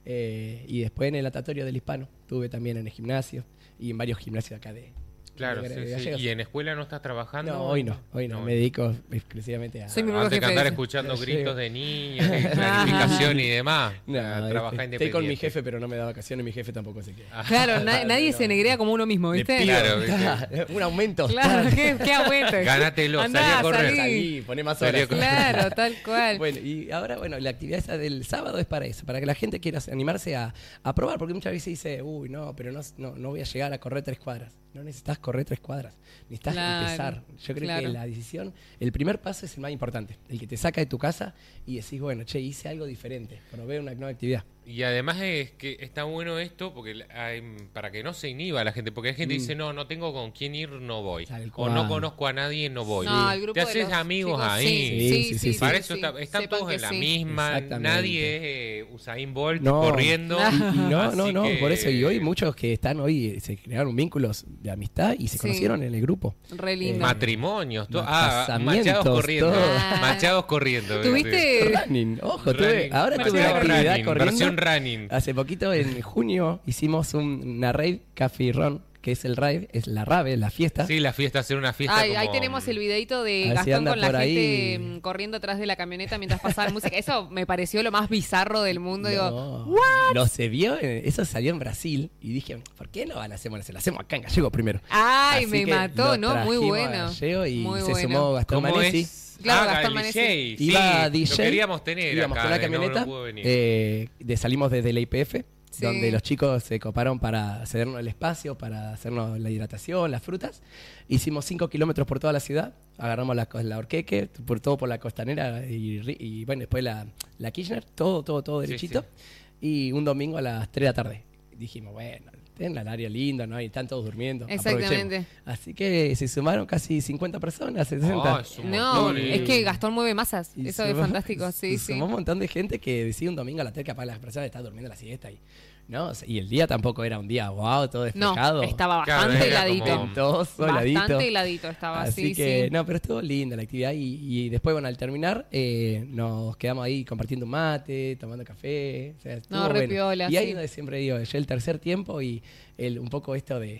eh, y después en el Natatorio del Hispano. Estuve también en el gimnasio y en varios gimnasios acá de... Claro, de, sí, de sí. ¿Y en escuela no estás trabajando? No, hoy no, hoy no, no me dedico exclusivamente a... Soy mi Antes que andar jefe. escuchando gritos de niños, de planificación y demás. No, trabajar este, independiente. estoy con mi jefe, pero no me da vacaciones, mi jefe tampoco se queda. Claro, na nadie no. se negrea como uno mismo, ¿viste? Pido, claro, un aumento. Claro, ¿qué, qué aumento? Gánatelo, Andá, salí a correr. Salí, salí poné más horas. Claro, tal cual. Bueno, y ahora, bueno, la actividad esa del sábado es para eso, para que la gente quiera animarse a, a probar, porque muchas veces dice, uy, no, pero no, no, no voy a llegar a correr tres cuadras. No necesitas correr tres cuadras, necesitas claro, empezar. Yo creo claro. que la decisión, el primer paso es el más importante, el que te saca de tu casa y decís, bueno, che, hice algo diferente, probé una nueva actividad. Y además es que está bueno esto porque hay, para que no se inhiba la gente, porque hay gente que mm. dice, no, no tengo con quién ir, no voy. O no conozco a nadie, no voy. No, el grupo te haces de amigos chicos, ahí. Sí, sí, sí. sí, sí para sí, eso sí. está, están Sepan todos en la sí. misma, nadie es eh, Usain Bolt no. corriendo. Y, y no, no, no, que... por eso. Y hoy muchos que están hoy se crearon vínculos de amistad y se sí. conocieron en el grupo. Re lindo. Eh, Matrimonios, to ah, machados machados corriendo. Ah. Machados corriendo. ¿Tuviste? Running, ojo, running. tuve, ahora Machado tuve actividad running, corriendo. Versión running. Hace poquito en junio hicimos un, una rave, café y ron, que es el rave, es la rave, la fiesta. Sí, la fiesta, hacer una fiesta. Ay, como... Ahí tenemos el videito de Así Gastón con la gente ahí. corriendo atrás de la camioneta mientras pasaba la música. Eso me pareció lo más bizarro del mundo. No. Digo, ¿what? Lo se vio, eso salió en Brasil y dije, ¿por qué no lo hacemos? Lo hacemos acá en Gallego primero. Ay, Así me que mató, lo ¿no? Muy trajimos bueno. a Gallego y Muy se bueno. sumó Gastón ¿Cómo Manesi. es? Claro, ah, Gastón el Manesi. D J. Iba sí, D J. Lo queríamos tener Íbamos acá, con la eh, camioneta. no, no pudo venir. Eh, de, salimos desde la I P F. Sí. Donde los chicos se coparon para cedernos el espacio, para hacernos la hidratación, las frutas. Hicimos cinco kilómetros por toda la ciudad, agarramos la, la Orqueque, por todo por la Costanera y, y bueno, después la, la Kirchner, todo, todo, todo derechito. Sí, sí. Y un domingo a las tres de la tarde dijimos, bueno, tienen el área linda, ¿no? Y están todos durmiendo. Exactamente. Así que se sumaron casi cincuenta personas, sesenta. Oh, es un no, montón, es eh. que Gastón mueve masas. Y Eso sumó, es fantástico, sí, sí. Sumó un montón de gente que decide un domingo a la tarde, capaz las personas están durmiendo la siesta y... No, y el día tampoco era un día wow, todo despejado. No, estaba bastante claro, heladito. Ventoso, bastante heladito. heladito estaba, Así sí, que, sí. no, pero estuvo linda la actividad y, y después, bueno, al terminar eh, nos quedamos ahí compartiendo un mate, tomando café. O sea, estuvo No, re bueno. piola, Y ahí sí. donde siempre digo, ya el tercer tiempo y el, un poco esto de,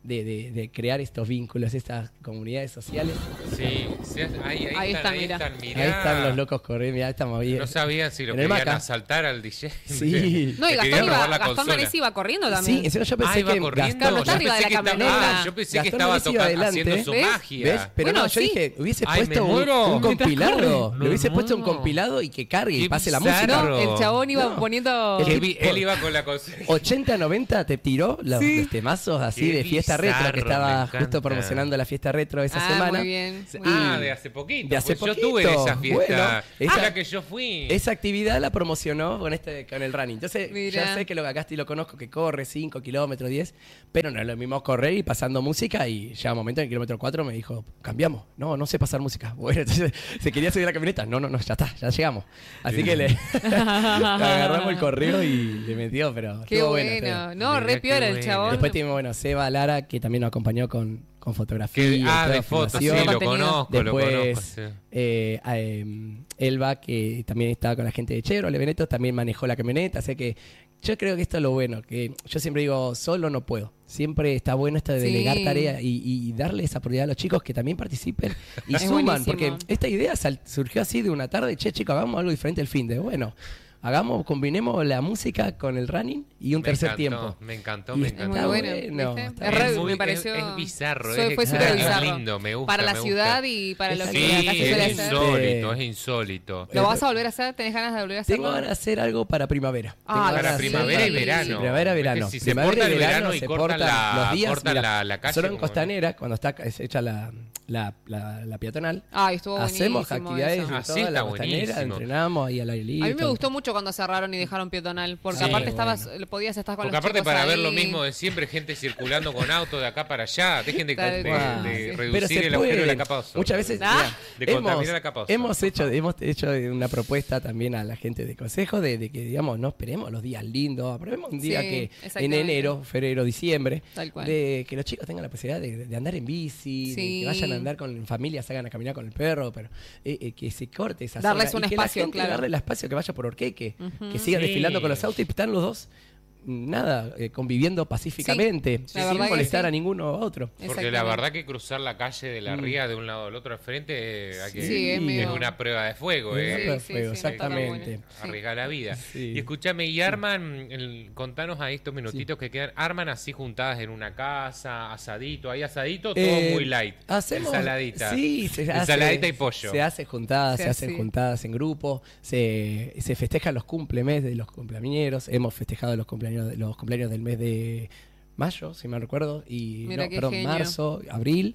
de, de, de crear estos vínculos, estas comunidades sociales. Sí, sí, ahí, ahí, Ahí están, está, ahí mira. están, mirá. Ahí están los locos corriendo, mirá, estamos bien. No sabían si lo En el querían Maca. asaltar al D J. Sí. No, y Le Gastón, querían iba, robar la Gastón consola. Manesi iba corriendo también. Sí, encima yo pensé Ah, iba que corriendo. Claro, está Yo arriba pensé de la que estaba- camioneta. ah, yo pensé que Gastón estaba Manesi iba toca- adelante. haciendo su ¿Ves? magia. ¿Ves? Pero Bueno, no, yo sí. dije, hubiese Ay, puesto me un, muero. un compilado. No, Le hubiese no. puesto un compilado y que cargue y Qué pase la bizarro. música. No, el chabón iba No. poniendo... El Que tipo- vi- él iba con la consola. ochenta noventa te tiró los, Sí. los temazos así Qué de fiesta retro que bizarro, estaba me justo encanta. promocionando la fiesta retro esa Ah, semana. muy bien. muy Ah, bien. de hace poquito. De hace pues poquito. Yo tuve esa fiesta. Bueno, esa esa- la que yo fui. Esa actividad la promocionó con este con el running. Entonces, Mirá. ya sé que lo que acá sí lo conozco, que corre cinco kilómetros, diez, pero no es lo mismo correr y pasando música. Y llega un momento en el kilómetro cuatro me dijo, cambiamos. No, no sé pasar música. Bueno, entonces se quería subir a la camioneta. No, no, no, ya está, ya llegamos. Así que le, le agarramos el correo y le metió, pero Qué estuvo bueno. Estuvo. No, re Mirá qué piola el bueno. chabón. Después tuvimos, bueno, Seba Lara, que también nos acompañó con, con fotografía. Que- y ah, toda de fotos, sí, filmación. lo conozco, lo Después, conozco. sí. eh, eh, Elba, que también estaba con la gente de Chevrolet Veneto, también manejó la camioneta, así que yo creo que esto es lo bueno, que yo siempre digo, solo no puedo. Siempre está bueno esto de Sí. delegar tareas y, y darle esa oportunidad a los chicos que también participen y Es suman, buenísimo. porque esta idea sal- surgió así de una tarde, che, chicos, hagamos algo diferente el fin de, bueno, hagamos, combinemos la música con el running y un Me tercer encantó, tiempo. Me encantó, Y me está Es muy encantó. bueno. bueno, ¿viste? está Es bien. re- muy- me pareció... es- es bizarro, Fue, es- fue es súper bizarro. lindo, me gusta, Para la me gusta. ciudad y para lo Sí, que Sí, la calle suele es hacer. insólito, es insólito. ¿Lo vas a volver a hacer? ¿Tenés ganas de volver a hacerlo? Tengo ganas de hacer algo para primavera. Ah, Tengo ganas Para de primavera hacer- y verano. Sí, primavera y Es que verano. si se Primavera corta y el verano verano y se cortan la- los días. cortan mira, la- la calle Solo en como- Costanera, cuando está es hecha la, la, la, la peatonal, Ay, estuvo hacemos buenísimo actividades eso. en Ah, sí, toda la está Costanera, buenísimo. entrenamos ahí al aire libre. A mí me todo. gustó mucho cuando cerraron y dejaron peatonal, porque Sí, aparte estabas, bueno. podías estar con Porque los aparte chicos para ver ahí. lo mismo de siempre, gente circulando con auto de acá para allá. Dejen de, Tal de- cual. de Sí. Pero reducir se el agujero de puede. la capa de ozono. Muchas veces Ah. De mira, contaminar hemos, la capa de ozono, hemos por hecho favor. hemos hecho una propuesta también a la gente de consejo de, de que digamos no esperemos los días lindos, probemos un día Sí, que en exactamente. enero, febrero, diciembre, Tal cual. de que los chicos tengan la posibilidad de, de andar en bici, de Sí. que vayan a andar con familias, salgan a caminar con el perro, pero eh, eh, que se corte esa Darles zona un y que la espacio, gente claro. darle el espacio que vaya por Orqueque, Ujú. que sigan Sí. desfilando con los autos y están los dos nada, eh, conviviendo pacíficamente, la sin verdad que molestar sí. a ninguno a otro. Porque la Exactamente. verdad que cruzar la calle de la Mm. ría de un lado al otro al frente eh, hay que- Sí, es es, medio- una prueba de fuego. Es eh. una prueba de sí, fuego, sí, está exactamente. bueno. Sí. Arriesgar la vida. Sí. Y escúchame, y arman, el- contanos a estos minutitos que quedan, arman así juntadas en una casa, asadito, ahí asadito, todo Eh, muy light. Hacemos, Ensaladita. Sí, se hace, Ensaladita y pollo. Se hace juntadas, Se se, hacen hace. juntadas en grupo, se, se festejan los cumplemes de los cumpleañeros. Hemos festejado los cumpleaños, los cumpleaños del mes de mayo, si me recuerdo, y Mira no, qué perdón, genio. marzo, abril,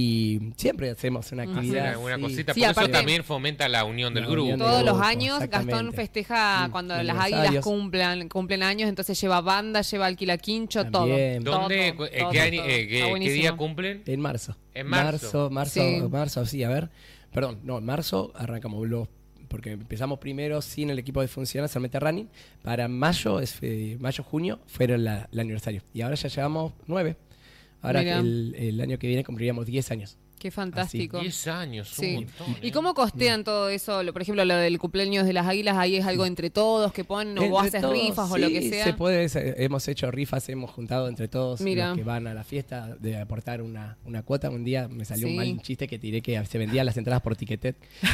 y siempre hacemos una Ujú. actividad. Hacer alguna sí. cosita. Sí, Por aparte- eso también fomenta la unión del La grupo. unión del Todos los grupo, años Gastón exactamente. festeja Mm, cuando los las águilas aniversarios. cumplen, cumplen años, entonces lleva banda, lleva alquilaquincho, todo. También. ¿Dónde, Todo, eh, todo, qué, año- todo. eh, qué- Está qué buenísimo. día cumplen? En marzo. En marzo. Marzo, marzo, Sí. marzo, sí, a ver. Perdón, no, en marzo arrancamos los porque empezamos primero sin el equipo de funciones, solamente running. Para mayo, es, eh, mayo, junio, fueron la- el aniversario. Y ahora ya llevamos nueve. Ahora Mira. el, el año que viene cumpliríamos diez años. Qué fantástico. diez años, un Sí. montón. ¿Y eh. cómo costean todo eso? Lo- Por ejemplo, lo del cumpleaños de las águilas, ahí es algo entre todos que ponen, o vos Entre haces todos, rifas o sí, lo que sea. se puede, se- hemos hecho rifas, hemos juntado entre todos Mira. los que van a la fiesta de aportar una, una cuota. Un día me salió Sí. un mal chiste que tiré que se vendían las entradas por Ticketet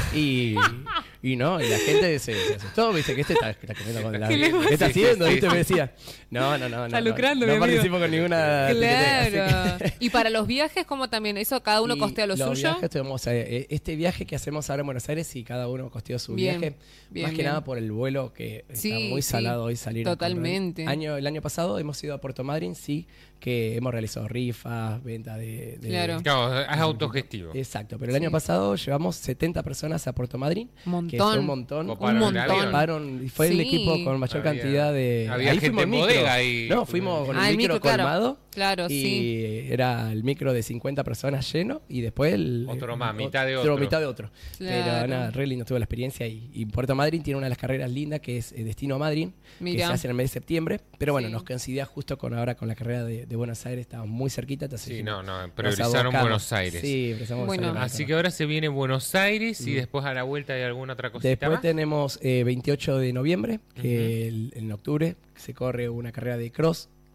y, y no, y la gente se, se asustó, me dice que este está, está comiendo con la, ¿Qué le ¿qué está Sí, sí, haciendo? sí, ¿Viste? sí. Me decía, no, no, no, Está no, lucrando, no, mi no amigo. participo con ninguna Ticketek, Claro. así que- Y para los viajes, ¿cómo también? ¿Eso cada uno y costea lo los suyo? viajes tenemos, eh, este viaje que hacemos ahora en Buenos Aires y cada uno costeó su Bien, viaje, bien, más que bien. nada por el vuelo que Sí, está muy sí, salado hoy salir. a correr. totalmente. Año, el año pasado hemos ido a Puerto Madryn, sí, que hemos realizado rifas, venta de... de- Claro. Claro, es autogestivo. Exacto, pero el Sí. año pasado llevamos setenta personas a Puerto Madryn, que Montón. fue un montón. Coparon Un el montón. avión. Coparon, y fue el Sí. equipo con mayor Había- cantidad de... había ahí gente fuimos en micro. bodega y- No, fuimos con Ah, el el micro micro, claro. colmado. Claro, y sí. era el micro de cincuenta personas lleno y después el, Otro más, el- mitad de otro. mitad de otro. Claro. Pero nada, re lindo tuve la experiencia y, y Puerto Madryn tiene una de las carreras lindas que es eh, Destino Madryn, que Mirá. se hace en el mes de septiembre, pero bueno, Sí. nos coincidía justo con ahora con la carrera de, de Buenos Aires, estábamos muy cerquita, entonces Sí, dijimos, no, no, nos priorizaron abocamos. Buenos Aires. Sí, priorizamos Bueno. Buenos Aires. Así que ahora se viene Buenos Aires y Mm. después a la vuelta hay alguna otra cosita Después más. tenemos eh, veintiocho de noviembre, que el- en octubre se corre una carrera de cross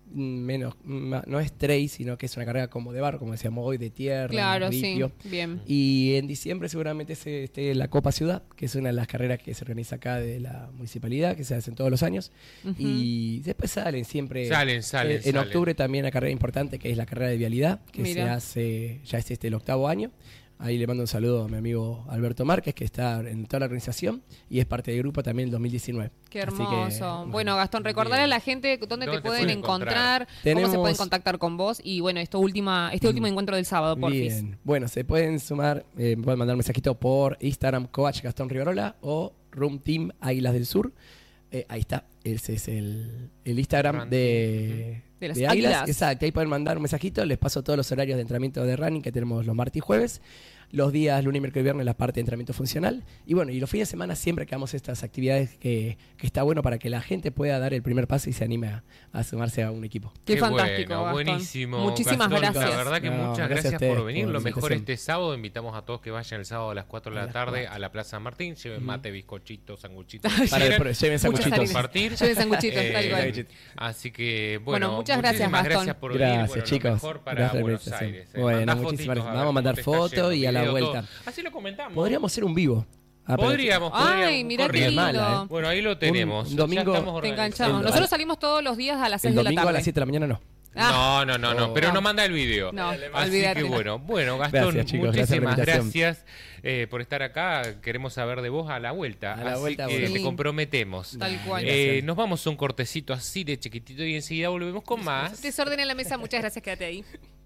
menos, no es trail, sino que es una carrera como de barro, como decíamos hoy, de tierra, claro, ripio. Sí, bien. Y en diciembre seguramente se esté la Copa Ciudad, que es una de las carreras que se organiza acá de la municipalidad, que se hacen todos los años. Uh-huh. Y después salen siempre. Salen, salen. Eh, en salen. octubre también una carrera importante, que es la carrera de vialidad, que Mira. se hace, ya es este el octavo año. Ahí le mando un saludo a mi amigo Alberto Márquez, que está en toda la organización y es parte del grupo también en dos mil diecinueve. Qué hermoso. Que, bueno, bueno, Gastón, recordarle a la gente dónde, ¿Dónde te pueden te encontrar, encontrar Tenemos... cómo se pueden contactar con vos y bueno, esto última, este último mm. encuentro del sábado, porfis. Bien, bueno, se pueden sumar, eh, pueden mandar un mensajito por Instagram, Coach Gastón Rivarola o Room Team Águilas del Sur. Eh, ahí está, ese es el, el Instagram de... De las de águilas. águilas. Exacto, ahí pueden mandar un mensajito, les paso todos los horarios de entrenamiento de running que tenemos los martes y jueves, los días lunes, miércoles y viernes la parte de entrenamiento funcional, y bueno, y los fines de semana siempre que hagamos estas actividades que, que está bueno para que la gente pueda dar el primer paso y se anime a, a sumarse a un equipo. Qué, Qué fantástico, bueno, buenísimo. Muchísimas Gastón, gracias. La verdad que no, muchas gracias, gracias por venir, por lo mejor este sábado, invitamos a todos que vayan el sábado a las cuatro de la tarde a la Plaza Martín, lleven mate, bizcochitos, sanguchitos. Para el, lleven sanguchitos. Compartir. Lleven sanguchitos, eh, tal cual. Así que, bueno, bueno muchas gracias, Gastón. Gracias por venir. Gracias, bueno, chicos. Lo mejor para gracias Buenos Aires. Eh. Bueno, muchísimas gracias. Vamos a mandar fotos y a la vuelta. Todo. Así lo comentamos. Podríamos hacer un vivo. Ah, podríamos, podríamos. Ay, mirá qué lindo. Mala, ¿eh? Bueno, ahí lo tenemos. Un domingo te enganchamos. Nosotros salimos todos los días a las seis de la tarde. El domingo a las siete de la mañana no. Ah. No, no, no, no, oh. pero no manda el video. No, así olvídate. que bueno, bueno, Gastón, gracias, chicos, muchísimas gracias, gracias eh, por estar acá. Queremos saber de vos a la vuelta. A la así vuelta, que bueno. te comprometemos. Tal cual. Eh, nos vamos a un cortecito así de chiquitito y enseguida volvemos con más. Desorden en la mesa, muchas gracias, quédate ahí.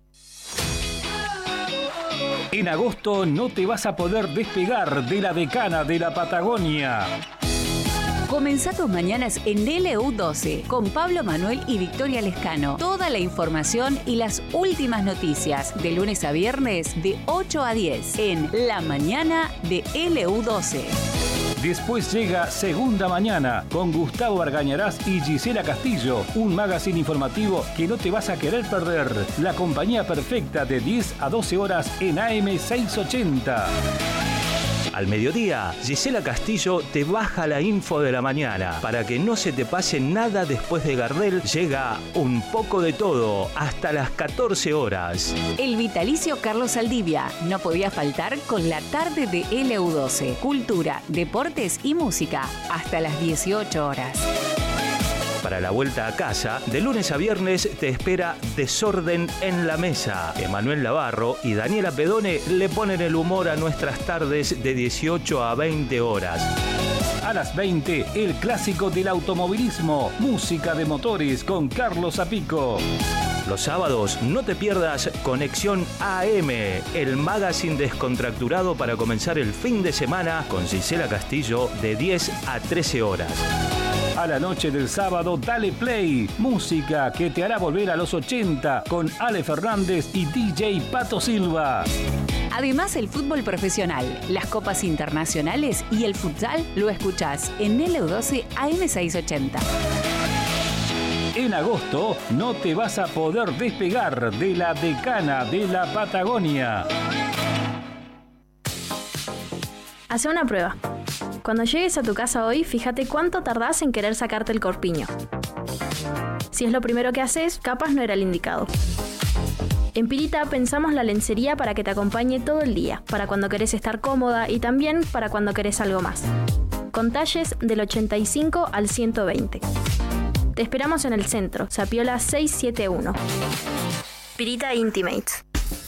En agosto no te vas a poder despegar de la decana de la Patagonia. Comenzá tus mañanas en L U doce con Pablo Manuel y Victoria Lescano. Toda la información y las últimas noticias de lunes a viernes de ocho a diez en La Mañana de L U doce. Después llega Segunda Mañana con Gustavo Argañarás y Gisela Castillo, un magazine informativo que no te vas a querer perder. La compañía perfecta de diez a doce horas en A M seiscientos ochenta. Al mediodía, Gisela Castillo te baja la info de la mañana. Para que no se te pase nada después de Gardel, llega Un poco de todo hasta las catorce horas. El vitalicio Carlos Saldivia no podía faltar con la tarde de L U doce. Cultura, deportes y música hasta las dieciocho horas. Para la vuelta a casa, de lunes a viernes te espera Desorden en la Mesa. Emanuel Navarro y Daniela Pedone le ponen el humor a nuestras tardes de dieciocho a veinte horas. A las veinte, el clásico del automovilismo, música de motores con Carlos Zapico. Los sábados no te pierdas Conexión A M, el magazine descontracturado para comenzar el fin de semana con Gisela Castillo de diez a trece horas. A la noche del sábado, dale play. Música que te hará volver a los ochenta con Ale Fernández y D J Pato Silva. Además, el fútbol profesional, las copas internacionales y el futsal lo escuchás en L U doce A M seiscientos ochenta. En agosto no te vas a poder despegar de la decana de la Patagonia. Hace una prueba. Cuando llegues a tu casa hoy, fíjate cuánto tardás en querer sacarte el corpiño. Si es lo primero que haces, capaz no era el indicado. En Pirita pensamos la lencería para que te acompañe todo el día, para cuando querés estar cómoda y también para cuando querés algo más. Con talles del ochenta y cinco al ciento veinte. Te esperamos en el centro, Sapiola seiscientos setenta y uno. Pirita Intimates.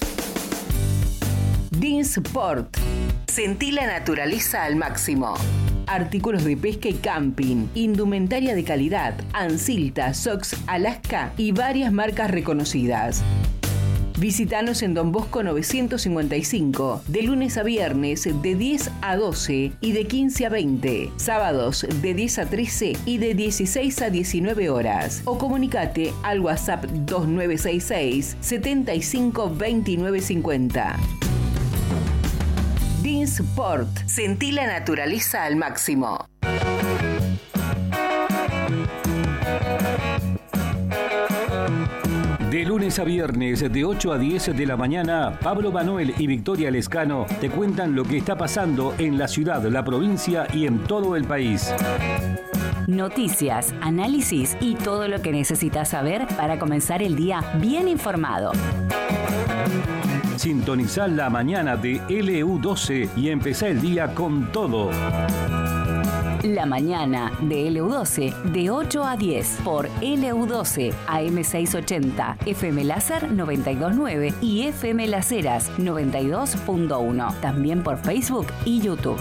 Dinsport. Sentí la naturaleza al máximo. Artículos de pesca y camping, indumentaria de calidad, Ansilta, Sox, Alaska y varias marcas reconocidas. Visítanos en Don Bosco novecientos cincuenta y cinco, de lunes a viernes de diez a doce y de quince a veinte, sábados de diez a trece y de dieciséis a diecinueve horas. O comunicate al WhatsApp dos nueve seis seis, setenta y cinco veintinueve cincuenta. Dinsport. Sentí la naturaleza al máximo. De lunes a viernes, de ocho a diez de la mañana, Pablo Manuel y Victoria Lescano te cuentan lo que está pasando en la ciudad, la provincia y en todo el país. Noticias, análisis y todo lo que necesitas saber para comenzar el día bien informado. Sintonizá la mañana de L U doce y empezá el día con todo. La mañana de L U doce de ocho a diez por L U doce A M seiscientos ochenta, F M Láser noventa y dos punto nueve y F M Las Heras noventa y dos punto uno. También por Facebook y YouTube.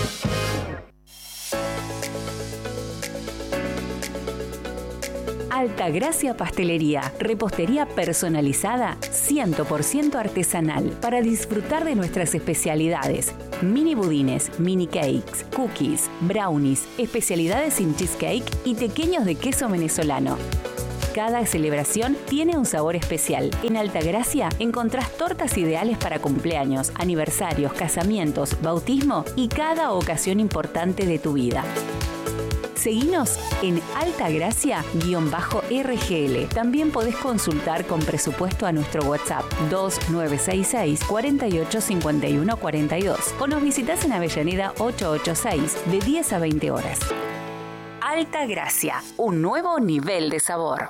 Altagracia Pastelería, repostería personalizada cien por ciento artesanal para disfrutar de nuestras especialidades. Mini budines, mini cakes, cookies, brownies, especialidades sin cheesecake y pequeños de queso venezolano. Cada celebración tiene un sabor especial. En Altagracia encontrás tortas ideales para cumpleaños, aniversarios, casamientos, bautismo y cada ocasión importante de tu vida. Seguinos en Altagracia-R G L. También podés consultar con presupuesto a nuestro WhatsApp dos nueve seis seis, cuatro ocho cinco uno cuatro dos o nos visitas en Avellaneda ochocientos ochenta y seis de diez a veinte horas. Altagracia, un nuevo nivel de sabor.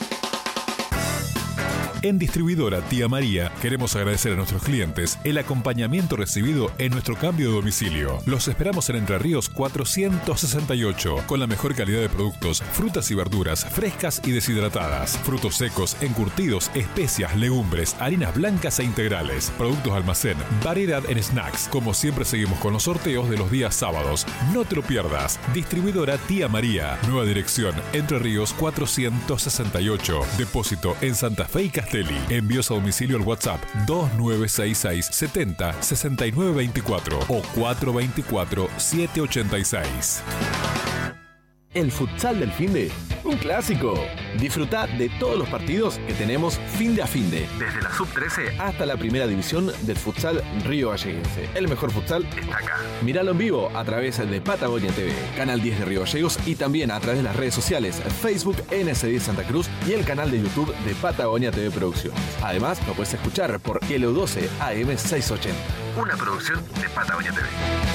En Distribuidora Tía María queremos agradecer a nuestros clientes el acompañamiento recibido en nuestro cambio de domicilio. Los esperamos en Entre Ríos cuatrocientos sesenta y ocho con la mejor calidad de productos, frutas y verduras frescas y deshidratadas, frutos secos, encurtidos, especias, legumbres, harinas blancas e integrales, productos almacén, variedad en snacks. Como siempre seguimos con los sorteos de los días sábados. No te lo pierdas. Distribuidora Tía María. Nueva dirección Entre Ríos cuatrocientos sesenta y ocho. Depósito en Santa Fe y Castelli. Envíos a domicilio al WhatsApp dos nueve seis seis, setenta, sesenta y nueve veinticuatro o cuatro veinticuatro, setecientos ochenta y seis. El futsal del finde, un clásico. Disfruta de todos los partidos que tenemos finde a finde, desde la sub trece hasta la primera división del futsal Río Galleguense. El mejor futsal está acá. Míralo en vivo a través de Patagonia T V, Canal diez de Río Gallegos y también a través de las redes sociales Facebook N S diez Santa Cruz y el canal de YouTube de Patagonia T V Producciones. Además, lo puedes escuchar por L U doce A M seiscientos ochenta, una producción de Patagonia T V.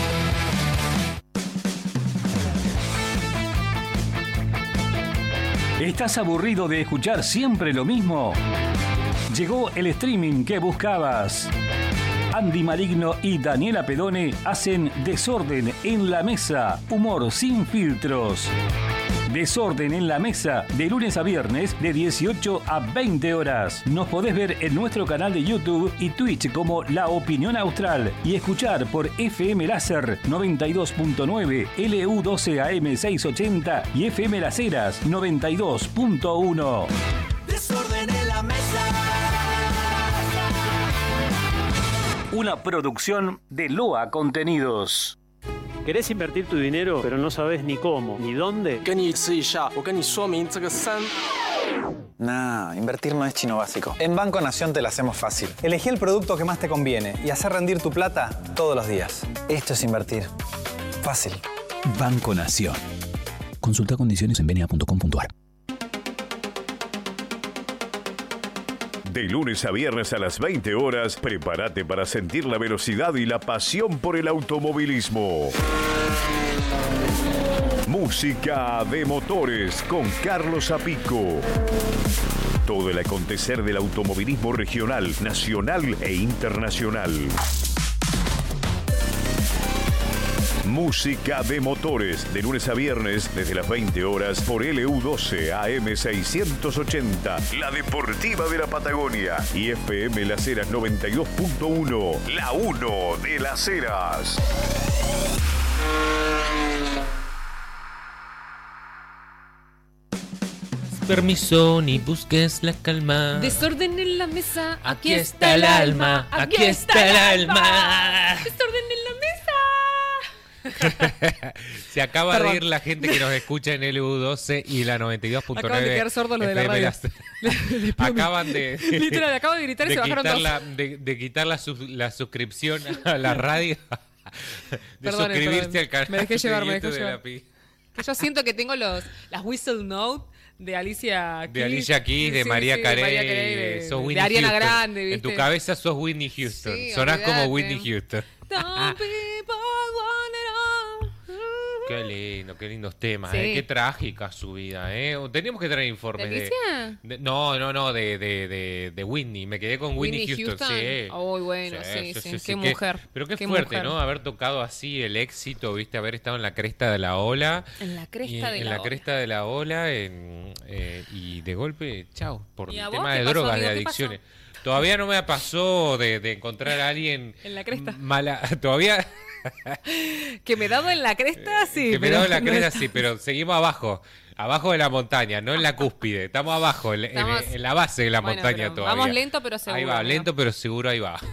¿Estás aburrido de escuchar siempre lo mismo? Llegó el streaming que buscabas. Andy Maligno y Daniela Pedone hacen Desorden en la Mesa, humor sin filtros. Desorden en la Mesa, de lunes a viernes, de dieciocho a veinte horas. Nos podés ver en nuestro canal de YouTube y Twitch como La Opinión Austral y escuchar por F M Láser noventa y dos punto nueve, L U doce A M seiscientos ochenta y F M Las Heras noventa y dos punto uno. Desorden en la mesa. Una producción de Loa Contenidos. ¿Querés invertir tu dinero, pero no sabes ni cómo, ni dónde? Nah, invertir no es chino básico. En Banco Nación te la hacemos fácil. Elegí el producto que más te conviene y hacer rendir tu plata todos los días. Esto es invertir. Fácil. Banco Nación. Consulta condiciones en b n a punto com punto a r. De lunes a viernes a las veinte horas, prepárate para sentir la velocidad y la pasión por el automovilismo. Música de motores con Carlos Zapico. Todo el acontecer del automovilismo regional, nacional e internacional. Música de motores, de lunes a viernes, desde las veinte horas, por L U doce A M seiscientos ochenta, la deportiva de la Patagonia, y F M Las Heras noventa y dos punto uno, la uno de Las Heras. Permiso, ni busques la calma. Desorden en la mesa. Aquí está el alma. Aquí está el alma. Desorden en la mesa. Se acaba Perdón. de ir la gente que nos escucha en L U doce y la noventa y dos punto nueve. Acaban de quedar sordos los de la radio. Acaban de... Literal, acabo de gritar y de se bajaron quitar todos. la, de, de quitar la, sub, la suscripción a la radio. De Perdone, suscribirse perdón. al canal. Me dejé llevar, de me dejé YouTube de llevar. la Pi. Que yo siento que tengo los las whistle note de Alicia Keys. De Alicia Keys, de Sí, María sí, Carey, de María Carey, de- sos de Whitney Ariana Houston. Grande, En tu ¿viste? cabeza sos Whitney Houston. Sí, Sonás olvídate. como Whitney Houston. Some people want it all. Qué lindo, qué lindos temas, Sí. ¿eh? Qué trágica su vida, ¿eh? Tenemos que traer informes ¿De de, Alicia? de- No, no, no, de, de, de, de Whitney. Me quedé con Whitney, Whitney Houston, Houston. sí. Uy, bueno, sí, sí, qué mujer, Pero qué, qué fuerte, mujer. ¿no? Haber tocado así el éxito, ¿viste? Haber estado en la cresta de la ola. En la cresta y, de en la la ola. cresta de la ola en, eh, y de golpe, chao, por ¿Y el a vos tema qué de pasó, drogas, amigo? de ¿Qué pasó? adicciones. Todavía no me pasó de, de encontrar a alguien En la cresta. mala. Todavía. Que me he dado en la cresta, sí. Que me pero daba la no cresta, está- sí, pero seguimos abajo. Abajo de la montaña, no en la cúspide. Estamos abajo, en, en- Estamos- en la base de la Bueno, montaña pero todavía. vamos lento, pero seguro, Ahí va, amigo. lento pero seguro, ahí va.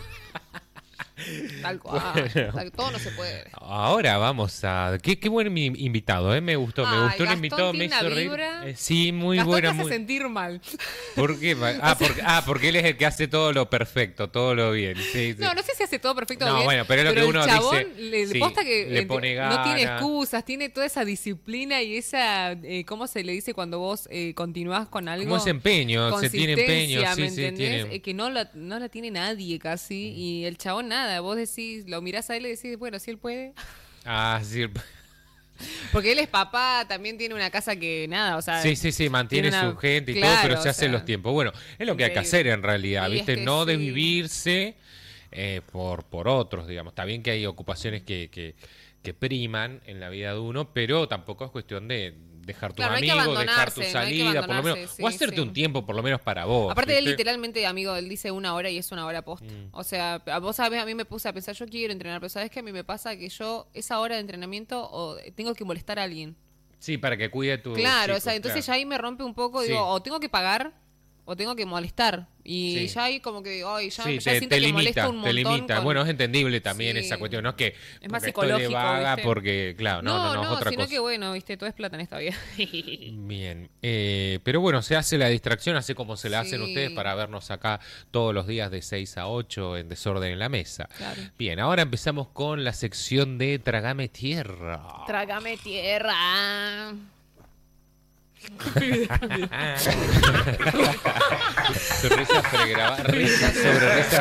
Tal cual. Bueno. tal- todo no se puede. Ahora vamos a... Qué, qué buen mi- invitado, ¿eh? Me gustó, me Ay, gustó el Gastón invitado, me tiene hizo una reír. vibra. Eh, sí, muy Gastón buena. te hace Muy... sentir mal. ¿Por qué? Ah porque, ah, porque él es el que hace todo lo perfecto, todo lo bien. Sí, sí. No, no sé si hace todo perfecto o No, bien. bueno, pero es lo que el uno chabón dice, Le, sí, posta que le eh, pone no tiene gana. excusas, tiene toda esa disciplina y esa, eh, ¿cómo se le dice cuando vos eh, continuás con algo? Como ese empeño, se tiene empeño, Consistencia, sí, ¿me sí, entendés? tiene- Eh, que no la, no la tiene nadie casi. Y el chabón nada, vos decís, lo mirás a él y decís, bueno, si él puede. Ah, sí. Porque él es papá, también tiene una casa que nada, o sea. Sí, sí, sí, mantiene tiene una- su gente y Claro, todo, pero o se hace sea, los tiempos. Bueno, es lo que hay que increíble. hacer en realidad, Sí, ¿viste? es que No sí. desvivirse eh, por, por otros, digamos. Está bien que hay ocupaciones que, que, que priman en la vida de uno, pero tampoco es cuestión de dejar tus Claro, no hay que amigos, dejar tu abandonarse, no hay que salida, por lo menos, abandonarse, o sí, hacerte sí. un tiempo por lo menos para vos. Aparte de él ¿viste? literalmente, amigo, él dice una hora y es una hora post. Mm. O sea, a vos sabés, a mí me puse a pensar, yo quiero entrenar, pero sabes que a mí me pasa que yo esa hora de entrenamiento o tengo que molestar a alguien. Sí, para que cuide tu Claro, o chico, sea, entonces claro. ya ahí me rompe un poco, Sí. digo, o tengo que pagar o tengo que molestar. Y Sí. ya ahí como que digo, ay, ya, Sí, ya te, siento te que limita, molesta un te montón. limita. con- Bueno, es entendible también Sí. esa cuestión, no es que Es más porque estoy de psicológico, vaga ¿viste? porque, claro, no, no, no, es otra sino cosa. que bueno, viste, todo es plata en esta vida. Bien, eh, pero bueno, se hace la distracción, así como se la hacen Sí. ustedes para vernos acá todos los días de seis a ocho en Desorden en la Mesa. Claro. Bien, ahora empezamos con la sección de Trágame Tierra. Trágame tierra. Sonrisa pregrabada, risa sobre risa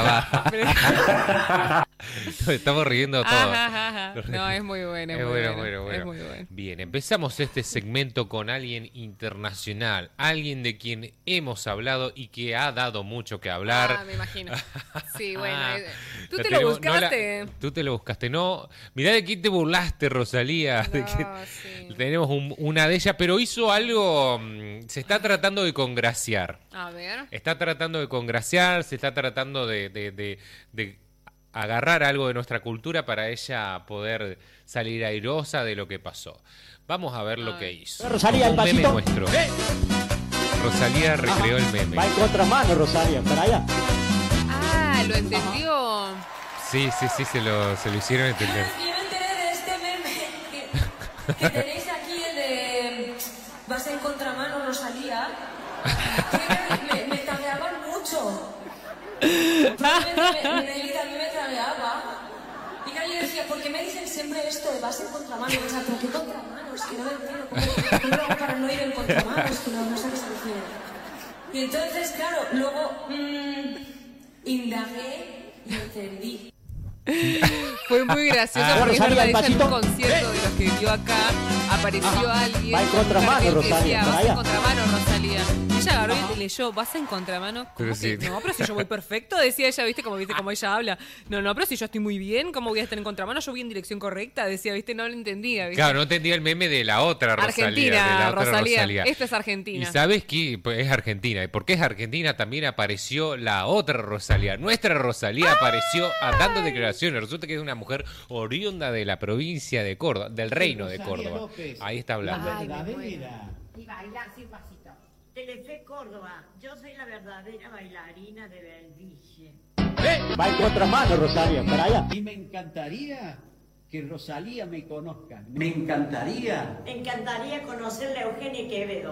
pregrabada. Estamos riendo todos. Ajá, ajá, ajá. No, es muy bueno, es Es muy bueno, bueno, bueno, es bueno. muy bueno. Bien, empezamos este segmento con alguien internacional, alguien de quien hemos hablado y que ha dado mucho que hablar. Ah, me imagino. Sí, bueno. Ah, eh, Tú la te lo tenemos- no la- buscaste. tú te lo buscaste, no. Mirá de quién te burlaste, Rosalía. de que- Tenemos un- una de ellas, pero hizo algo. mm, Se está tratando de congraciar. A ver. Está tratando de congraciar, se está tratando de, de- de- de agarrar algo de nuestra cultura para ella poder salir airosa de lo que pasó. Vamos a ver lo que hizo. Rosalía, Un el meme pasito. nuestro. Rosalía recreó el meme. Va en contramano, Rosario, para allá. Ah, lo entendió. Sí, sí, sí, se lo, se lo hicieron entender. Yo me enteré de este meme que, que tenéis aquí, el de vas en contramano, Rosalía. Que me, me, me tagueaban mucho. Probablemente me, me, a mí me tagueaba. Y claro, yo decía, ¿por qué me dicen siempre esto de vas en contramano? Y yo decía, ¿pero qué contramano? Es que no me entiendo. ¿Cómo, cómo lo hago para no ir en contramano? Es que no, no sé a qué se refiere. Y entonces, claro, luego mmm, indagué y entendí. Fue muy gracioso Ah, porque es Rosalía, verdad, el ella en un pasito. concierto de los que dio acá apareció alguien Va en con un contramano, cartel que Rosalía, decía, para vas en allá. contramano, Rosalía. Y ella agarró y leyó, vas en contramano. ¿Cómo Pero que? sí. No, pero si yo voy perfecto, decía ella, viste, como viste como ella habla. No, no, pero si yo estoy muy bien, ¿cómo voy a estar en contramano? Yo voy en dirección correcta, decía, viste, no lo entendía, viste. Claro, no entendía el meme de la otra Rosalía. Argentina, de la otra Rosalía. Rosalía. Esto es Argentina. Y sabes qué, pues es Argentina. ¿Y por qué es Argentina? También apareció la otra Rosalía. Nuestra Rosalía apareció a dando declaraciones. Resulta que es una mujer oriunda de la provincia de Córdoba, del reino de Rosalía Córdoba. López. Ahí está hablando. La verdadera. Y bailar sin pasito. Telefe Córdoba, yo soy la verdadera bailarina de Belville. Va en contramano, Rosario, para allá. Y me encantaría que Rosalía me conozca. Me encantaría. Me encantaría conocerle a Eugenia Quevedo.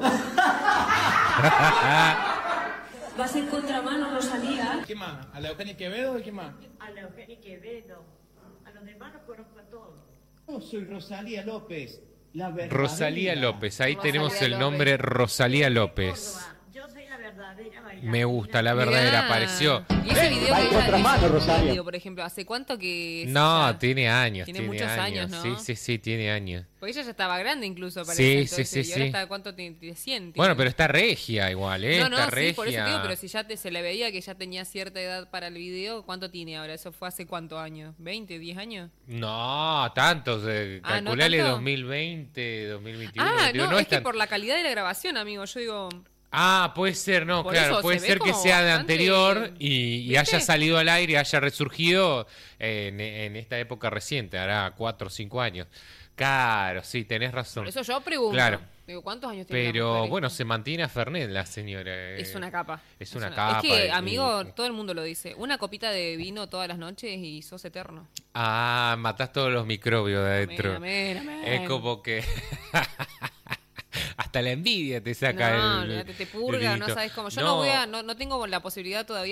Vas en contramano, Rosalía. ¿Qué más? ¿A la Eugenia Quevedo y qué más? A la Eugenia Quevedo. A los demás los conozco a todos. Yo soy Rosalía López, la verdadera. Rosalía López. Ahí Rosalía tenemos el López. nombre Rosalía López. Yo soy la verdadera verdadera bailarina. Me gusta, la verdadera, Mirá. apareció. Y ese video Va que en ella contramano, hizo, Rosario. video, por ejemplo, ¿hace cuánto que es No, ya? tiene años. Tiene Tiene, muchos años, ¿no? Sí, sí, sí, tiene años. Porque ella ya estaba grande incluso, parece. Sí, entonces, sí, sí, y ahora sí. está, ¿cuánto tiene? tiene cien, tiene. Bueno, pero está regia igual, ¿eh? No, no, está sí, regia. por eso te digo, pero si ya te, se le veía que ya tenía cierta edad para el video, ¿cuánto tiene ahora? ¿Eso fue hace cuántos años? ¿veinte, diez años? No, tantos. Eh, Ah, ¿no calculale tanto? dos mil veinte, dos mil veintiuno. Ah, veintidós, no, es que tan- por la calidad de la grabación, amigo, yo digo... Ah, puede ser, no, Por claro, eso puede se ve ser que como sea de bastante- anterior y, y ¿Viste? haya salido al aire, haya resurgido en, en esta época reciente, hará cuatro o cinco años. Claro, sí, tenés razón. Por eso yo pregunto. Claro. Digo, ¿cuántos años tiene la Pero mujer? bueno, se mantiene a Fernet la señora. eh. Es una capa. Es una capa. Es que, y- amigo, todo el mundo lo dice. Una copita de vino todas las noches y sos eterno. Ah, matás todos los microbios de adentro. Amén, amén, amén. Es como que... Hasta la envidia te saca No, el... olvídate, te el purga, no vinito. sabes cómo. Yo no, voy a, no, no tengo la posibilidad todavía